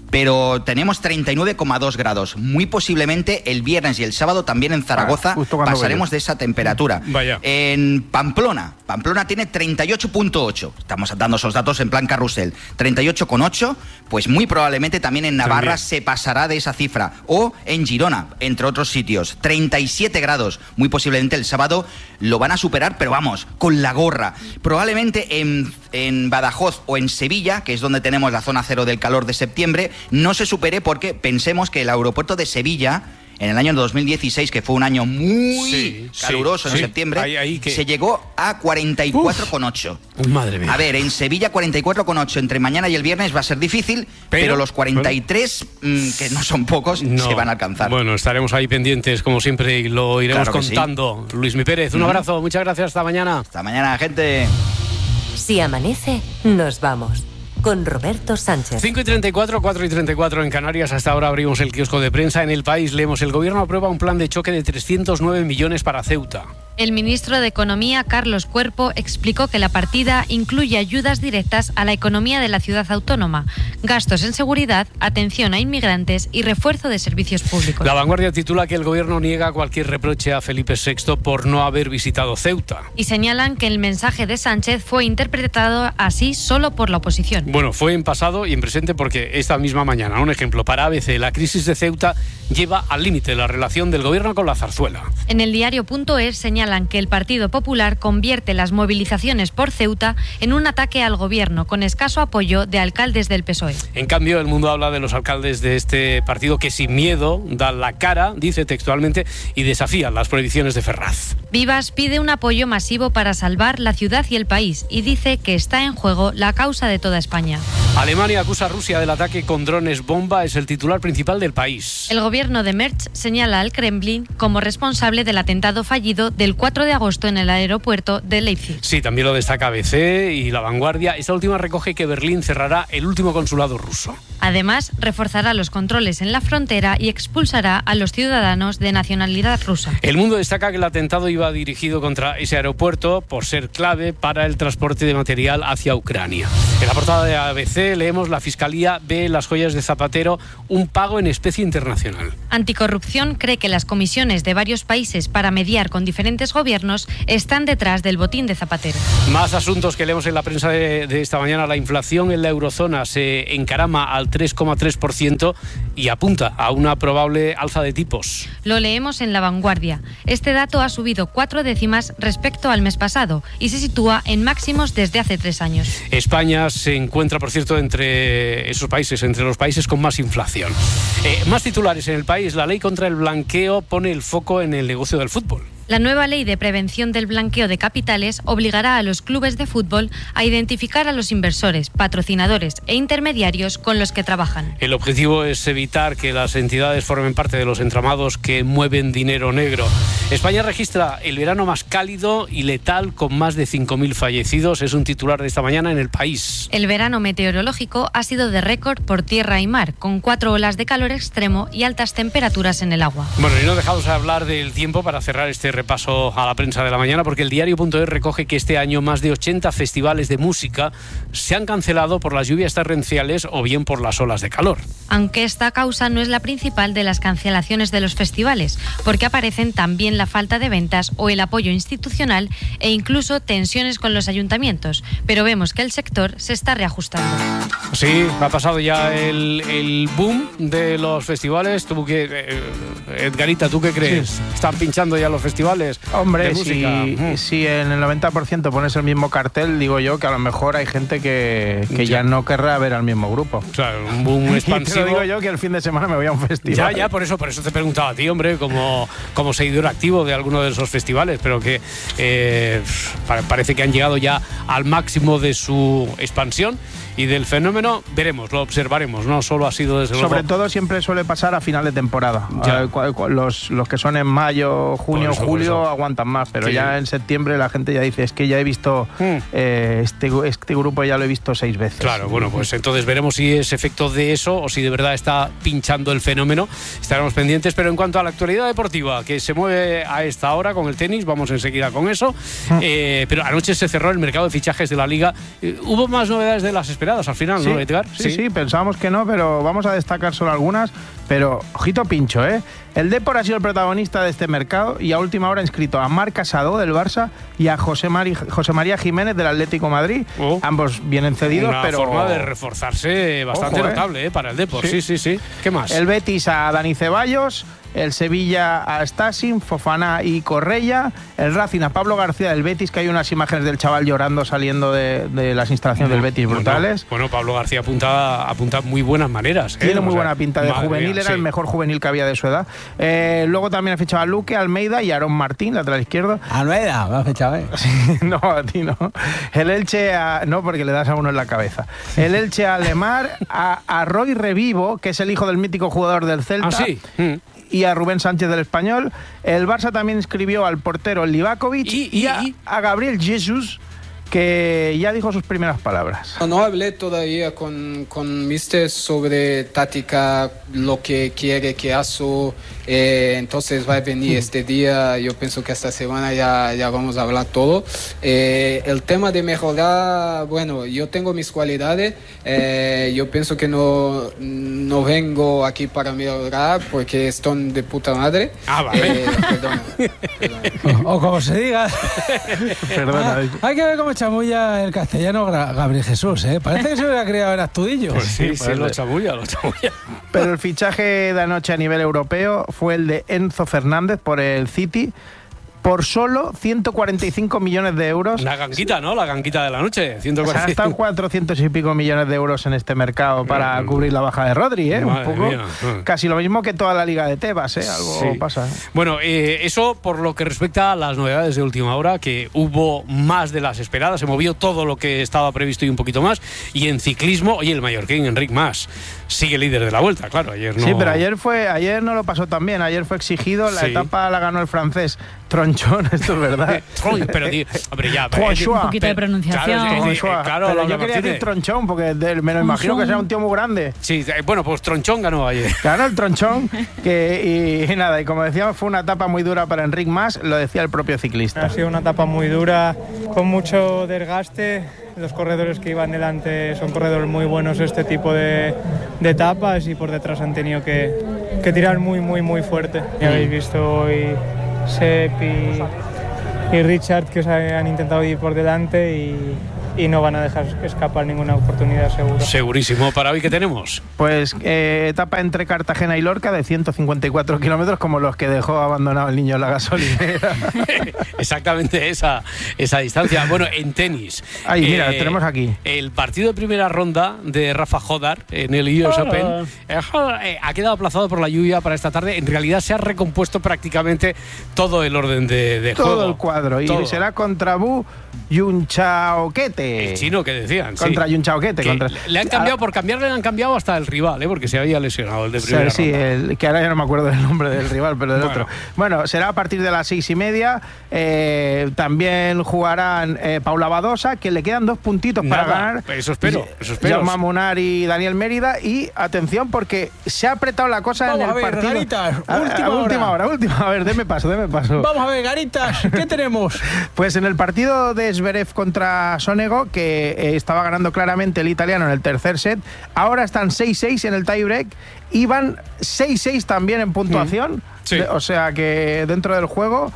pero tenemos treinta y nueve coma dos grados. Muy posiblemente el viernes y el sábado también en Zaragoza ah, pasaremos de esa temperatura. Vaya. En Pamplona, Pamplona tiene treinta y ocho coma ocho. Estamos dando esos datos en plan carrusel. treinta y ocho coma ocho, pues muy probablemente también en Navarra también se pasará de esa cifra. O en Girona, entre otros sitios. treinta y siete grados. Muy posiblemente el sábado lo van a superar, pero vamos, con la gorra. Probablemente en, en Badajoz o en Sevilla, que es donde tenemos la zona cero del calor de septiembre, no se supere porque pensemos que el aeropuerto de Sevilla, en el año dos mil dieciséis, que fue un año muy sí, caluroso sí, en sí. septiembre, ahí, ahí que... se llegó a cuarenta y cuatro coma ocho. Madre mía. A ver, en Sevilla cuarenta y cuatro coma ocho entre mañana y el viernes va a ser difícil, pero, pero los cuarenta y tres, bueno, mmm, que no son pocos, no. se van a alcanzar. Bueno, estaremos ahí pendientes como siempre y lo iremos claro contando. Sí. Luismi Pérez, un mm. abrazo, muchas gracias, hasta mañana. Hasta mañana, gente. Si amanece, nos vamos. Con Roberto Sánchez. cinco y treinta y cuatro, cuatro y treinta y cuatro en Canarias. Hasta ahora abrimos el kiosco de prensa. En El País leemos: el gobierno aprueba un plan de choque de trescientos nueve millones para Ceuta. El ministro de Economía, Carlos Cuerpo, explicó que la partida incluye ayudas directas a la economía de la ciudad autónoma, gastos en seguridad, atención a inmigrantes y refuerzo de servicios públicos. La Vanguardia titula que el gobierno niega cualquier reproche a Felipe sexto por no haber visitado Ceuta. Y señalan que el mensaje de Sánchez fue interpretado así solo por la oposición. Bueno, fue en pasado y en presente porque esta misma mañana, un ejemplo, para A B C, la crisis de Ceuta lleva al límite la relación del gobierno con la zarzuela. En el diario punto es señalan que el Partido Popular convierte las movilizaciones por Ceuta en un ataque al gobierno, con escaso apoyo de alcaldes del P S O E. En cambio, El Mundo habla de los alcaldes de este partido que sin miedo dan la cara, dice textualmente, y desafían las prohibiciones de Ferraz. Vivas pide un apoyo masivo para salvar la ciudad y el país y dice que está en juego la causa de toda España. Alemania acusa a Rusia del ataque con drones bomba, es el titular principal del País. El gobierno de Merz señala al Kremlin como responsable del atentado fallido del cuatro de agosto en el aeropuerto de Leipzig. Sí, también lo destaca A B C y La Vanguardia. Esta última recoge que Berlín cerrará el último consulado ruso. Además, reforzará los controles en la frontera y expulsará a los ciudadanos de nacionalidad rusa. El Mundo destaca que el atentado iba dirigido contra ese aeropuerto por ser clave para el transporte de material hacia Ucrania. En la portada de A B C leemos: la Fiscalía ve en las joyas de Zapatero un pago en especie internacional. Anticorrupción cree que las comisiones de varios países para mediar con diferentes gobiernos están detrás del botín de Zapatero. Más asuntos que leemos en la prensa de, de esta mañana. La inflación en la eurozona se encarama al tres coma tres por ciento y apunta a una probable alza de tipos. Lo leemos en La Vanguardia. Este dato ha subido cuatro décimas respecto al mes pasado y se sitúa en máximos desde hace tres años. España se encuentra, por cierto, entre esos países, entre los países con más inflación. Eh, más titulares en El País. La ley contra el blanqueo pone el foco en el negocio del fútbol. La nueva ley de prevención del blanqueo de capitales obligará a los clubes de fútbol a identificar a los inversores, patrocinadores e intermediarios con los que trabajan. El objetivo es evitar que las entidades formen parte de los entramados que mueven dinero negro. España registra el verano más cálido y letal con más de cinco mil fallecidos. Es un titular de esta mañana en El País. El verano meteorológico ha sido de récord por tierra y mar, con cuatro olas de calor extremo y altas temperaturas en el agua. Bueno, y no dejamos de hablar del tiempo para cerrar este repaso a la prensa de la mañana, porque el diario punto es recoge que este año más de ochenta festivales de música se han cancelado por las lluvias torrenciales o bien por las olas de calor. Aunque esta causa no es la principal de las cancelaciones de los festivales, porque aparecen también la falta de ventas o el apoyo institucional e incluso tensiones con los ayuntamientos, pero vemos que el sector se está reajustando. Sí, ha pasado ya el, el boom de los festivales. ¿Tú qué, eh, Edgarita, ¿tú qué crees? Sí. ¿Están pinchando ya los festivales? Hombre, de música. Si, mm. si en el noventa por ciento pones el mismo cartel, digo yo que a lo mejor hay gente que, que ya. ya no querrá ver al mismo grupo. Claro, un boom expansivo. Te lo digo yo que el fin de semana me voy a un festival. Ya, ya, por eso, por eso te preguntaba a ti, hombre, como, como seguidor activo de alguno de esos festivales, pero que eh, parece que han llegado ya al máximo de su expansión. Y del fenómeno veremos, lo observaremos, no solo ha sido desde luego... Sobre todo siempre suele pasar a final de temporada. Eh, los, los que son en mayo, junio, eso, julio aguantan más, pero sí. Ya en septiembre la gente ya dice, es que ya he visto mm. eh, este, este grupo ya lo he visto seis veces. Claro, bueno, pues entonces veremos si es efecto de eso o si de verdad está pinchando el fenómeno. Estaremos pendientes, pero en cuanto a la actualidad deportiva que se mueve a esta hora con el tenis, vamos enseguida con eso. Mm. Eh, pero anoche se cerró el mercado de fichajes de la Liga. Eh, hubo más novedades de las esperadas. esperadas al final, sí, ¿no, Edgar? Sí, sí, sí, pensábamos que no, pero vamos a destacar solo algunas. Pero, ojito pincho, ¿eh? El Depor ha sido el protagonista de este mercado y a última hora ha inscrito a Marc Casado del Barça y a José, Mari, José María Jiménez del Atlético Madrid. Oh. Ambos vienen cedidos, Una pero... Una forma de reforzarse bastante Ojo, notable, ¿eh? ¿eh? Para el Depor, sí. sí, sí, sí. ¿Qué más? El Betis a Dani Ceballos, el Sevilla a Stasin, Fofana y Correia, el Racing a Pablo García del Betis, que hay unas imágenes del chaval llorando saliendo de, de las instalaciones bueno, del Betis brutales. Bueno, bueno, Pablo García apunta, apunta muy buenas maneras. ¿eh? Tiene muy o sea, buena pinta de juvenil, mía, era sí. el mejor juvenil que había de su edad. Eh, luego también ha fichado a Luque, Almeida y Aarón Martín, lateral izquierdo. Almeida, me ha fichado, ¿eh? Sí, no, a ti no. El Elche, a, no, porque le das a uno en la cabeza. El Elche a Lemar, a, a Roy Revivo, que es el hijo del mítico jugador del Celta. Ah, sí. Mm. Y a Rubén Sánchez del Español. El Barça también inscribió al portero Livakovic y, y, y a, a Gabriel Jesus, que ya dijo sus primeras palabras. No hablé todavía con, con Mister sobre táctica, lo que quiere que haga, eh, entonces va a venir este día, yo pienso que esta semana ya, ya vamos a hablar todo. Eh, el tema de mejorar, bueno, yo tengo mis cualidades, eh, yo pienso que no, no vengo aquí para mejorar porque están de puta madre. Ah, vale. Eh, perdona, perdona. O, o como se diga. Perdona. Ah, hay que ver cómo chamulla el castellano Gabriel Jesús, ¿eh? Parece que se hubiera criado en Astudillo. Pues sí, sí, lo chamulla, lo chamulla. Pero el fichaje de anoche a nivel europeo fue el de Enzo Fernández por el City, por solo ciento cuarenta y cinco millones de euros. La ganguita, ¿no? La ganguita de la noche. ciento cuarenta y cinco. O sea, están cuatrocientos y pico millones de euros en este mercado para mm. cubrir la baja de Rodri, ¿eh? Madre Un poco. Mía. Casi lo mismo que toda la Liga de Tebas, ¿eh? Algo sí. pasa. ¿eh? Bueno, eh, eso por lo que respecta a las novedades de última hora, que hubo más de las esperadas, se movió todo lo que estaba previsto y un poquito más. Y en ciclismo, oye, el mallorquín Enric Mas sigue líder de la Vuelta, claro. Ayer no... Sí, pero ayer fue, ayer no lo pasó tan bien. Ayer fue exigido, la sí. etapa la ganó el francés Tronchón, esto es verdad. Pero, hombre, ya. Un poquito de pronunciación. Claro, es, claro, claro pero yo quería decir Tronchón, porque me lo imagino que sea un tío muy grande. Sí, bueno, pues Tronchón ganó ayer. Ganó el Tronchón, que, y, y nada, y como decíamos, fue una etapa muy dura para Enric Mas, lo decía el propio ciclista. Ha sido una etapa muy dura, con mucho desgaste. Los corredores que iban delante son corredores muy buenos este tipo de, de etapas y por detrás han tenido que, que tirar muy, muy, muy fuerte. Ya habéis visto hoy Sepp y, y Richard que se han intentado ir por delante y, y no van a dejar escapar ninguna oportunidad seguro. Segurísimo. ¿Para hoy qué tenemos? Pues eh, etapa entre Cartagena y Lorca de ciento cincuenta y cuatro kilómetros, como los que dejó abandonado el niño en la gasolinera. Exactamente esa, esa distancia. Bueno, en tenis. Ay, eh, mira, tenemos aquí. El partido de primera ronda de Rafa Jodar en el U S Open eh, ha quedado aplazado por la lluvia para esta tarde. En realidad se ha recompuesto prácticamente todo el orden de, de todo juego. Todo el cuadro. Todo. Y será contra Bu Yunchaoquete. El chino que decían. Contra sí. Yunchaoquete. Contra... Le han cambiado, por cambiarle le han cambiado hasta el rival, ¿eh? Porque se había lesionado el de primera sí, ronda. Sí, el, que ahora ya no me acuerdo del nombre del rival, pero del bueno. otro. Bueno, será a partir de las seis y media. Eh, también jugarán eh, Paula Badosa, que le quedan dos puntitos Nada, para ganar. Eso espero, eso espero. Jaume Munar y Daniel Mérida. Y atención, porque se ha apretado la cosa Vamos en el a ver, partido. Garitas, a, última, a, a hora. última hora. Última hora, a ver, deme paso, deme paso. Vamos a ver, Garitas, ¿qué tenemos? Pues en el partido de Zverev contra Sonego, que eh, estaba ganando claramente el italiano en el tercer set, ahora están seis seis en el tiebreak y van seis seis también en puntuación. Sí. O sea que dentro del juego...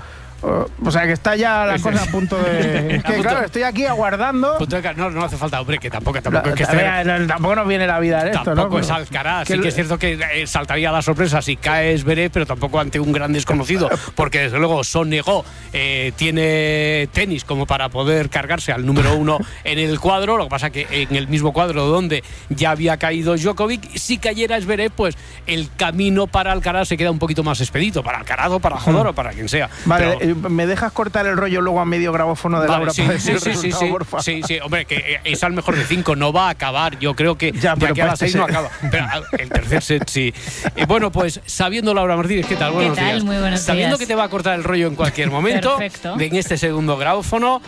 O sea, que está ya la cosa a punto de... Es que claro, estoy aquí aguardando... No, no hace falta, hombre, que tampoco... Tampoco, la, es que esté, no, tampoco nos viene la vida en esto, tampoco ¿no? es Alcaraz. Sí que es cierto que saltaría la sorpresa si cae Zverev, pero tampoco ante un gran desconocido, porque desde luego Sonego eh, tiene tenis como para poder cargarse al número uno en el cuadro. Lo que pasa que en el mismo cuadro donde ya había caído Djokovic, si cayera Zverev, pues el camino para Alcaraz se queda un poquito más expedito, para Alcaraz o para Jodor o para quien sea. Vale, pero, ¿me dejas cortar el rollo luego a medio grabófono de vale, Laura? Sí, para sí, sí, sí, sí, sí, sí, hombre, que es al mejor de cinco, no va a acabar. Yo creo que ya, de aquí a las seis ser. no acaba. Pero el tercer set sí. Eh, bueno, pues sabiendo, Laura Martínez, ¿qué tal? Buenos ¿Qué tal? días. Muy buenos sabiendo días. que te va a cortar el rollo en cualquier momento, perfecto, de, en este segundo grabófono,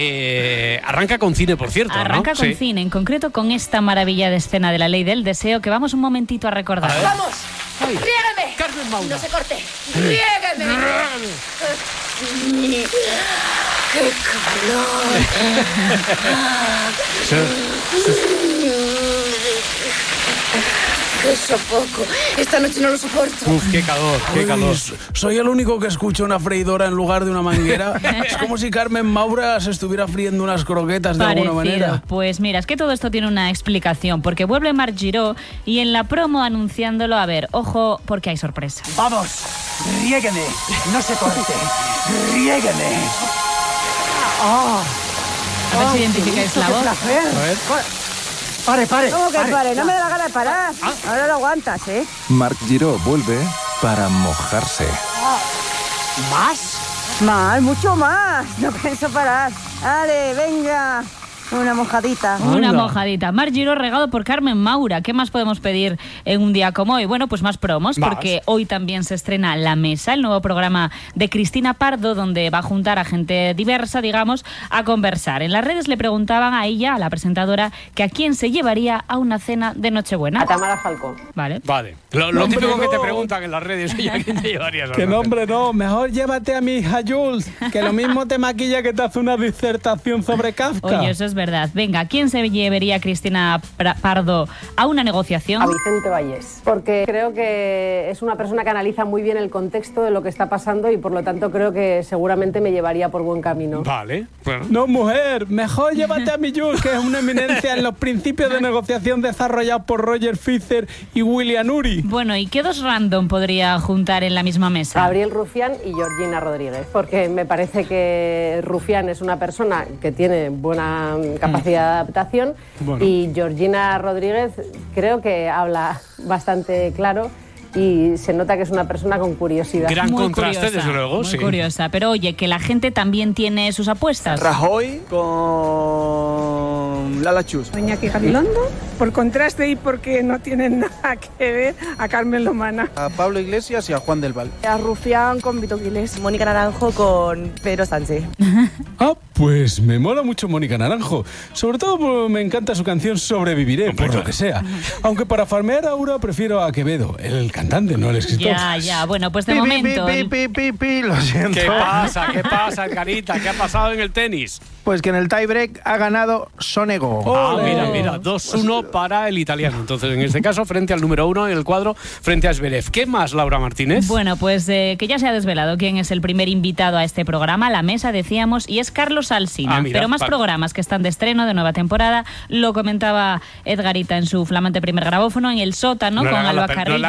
eh, arranca con cine, por cierto. Arranca ¿no? con sí. cine, en concreto con esta maravilla de escena de La Ley del Deseo que vamos un momentito a recordar. A ¡Vamos! Ay. ¡Riégame! Carmen Maura. No se corte. ¡Riégame! ¡Qué calor! ¡Qué sofoco! Esta noche no lo soporto. Uf, qué calor, qué calor. Uy, soy el único que escucha una freidora en lugar de una manguera. Es como si Carmen Maura se estuviera friendo unas croquetas de Parecido. alguna manera. Pues mira, es que todo esto tiene una explicación, porque vuelve Marc Giró y en la promo anunciándolo, a ver, ojo, porque hay sorpresa. Vamos, riégueme, no se corte, riégueme. Oh, A ver si identificáis la qué voz. placer. A ver. Pare, pare. ¿Cómo que pare, pare? No me da la gana de parar. Ah. Ahora lo aguantas, ¿eh? Marc Giró vuelve para mojarse. ¿Más? Más, mucho más. No pienso parar. Dale, venga. Una mojadita. Una Anda. mojadita. Marc Giró regado por Carmen Maura. ¿Qué más podemos pedir en un día como hoy? Bueno, pues más promos, Más. porque hoy también se estrena La Mesa, el nuevo programa de Cristina Pardo, donde va a juntar a gente diversa, digamos, a conversar. En las redes le preguntaban a ella, a la presentadora, que a quién se llevaría a una cena de Nochebuena. A Tamara Falcó. Vale. Vale. Lo, lo Hombre, típico que te no. preguntan en las redes, oye, ¿a quién te llevarías? a Que una no, cena? hombre, no. Mejor llévate a mi hija Jules, que lo mismo te maquilla que te hace una disertación sobre Kafka. Oye, eso es verdad. Venga, ¿a quién se llevaría Cristina Pra- Pardo a una negociación? A Vicente Vallés. Porque creo que es una persona que analiza muy bien el contexto de lo que está pasando y por lo tanto creo que seguramente me llevaría por buen camino. Vale. Bueno. No, mujer, mejor llévate a mi Jules, que es una eminencia en los principios de negociación desarrollados por Roger Fisher y William Ury. Bueno, ¿y qué dos random podría juntar en la misma mesa? Gabriel Rufián y Georgina Rodríguez, porque me parece que Rufián es una persona que tiene buena capacidad de adaptación Bueno. y Georgina Rodríguez creo que habla bastante claro y se nota que es una persona con curiosidad. Gran Muy contraste, curiosa, desde luego, muy sí. curiosa. Pero oye, que la gente también tiene sus apuestas. Rajoy con Lala Chus. Iñaki Gabilondo, por contraste y porque no tienen nada que ver a Carmen Lomana. A Pablo Iglesias y a Juan del Val. A Rufián con Vito Quiles. Mónica Naranjo con Pedro Sánchez. Ah, pues me mola mucho Mónica Naranjo. Sobre todo porque me encanta su canción Sobreviviré, por lo que sea. Aunque para farmear a Aura prefiero a Quevedo, el cantante, no el escritor. Ya, ya. Bueno, pues de Pi, pi, momento... pi, pi, pi, pi, lo siento. ¿Qué pasa? ¿Qué pasa, Edgarita? ¿Qué ha pasado en el tenis? Pues que en el tiebreak ha ganado Sonego. Ah, mira, mira, dos uno para el italiano. Entonces, en este caso, frente al número uno en el cuadro, frente a Zverev. ¿Qué más, Laura Martínez? Bueno, pues eh, que ya se ha desvelado quién es el primer invitado a este programa, La Mesa, decíamos, y es Carlos Alsina. Ah, mira, Pero más vale. programas que están de estreno de nueva temporada, lo comentaba Edgarita en su flamante primer grabófono, en El Sótano, No con le hagas Alba la pe- no Carrillo. le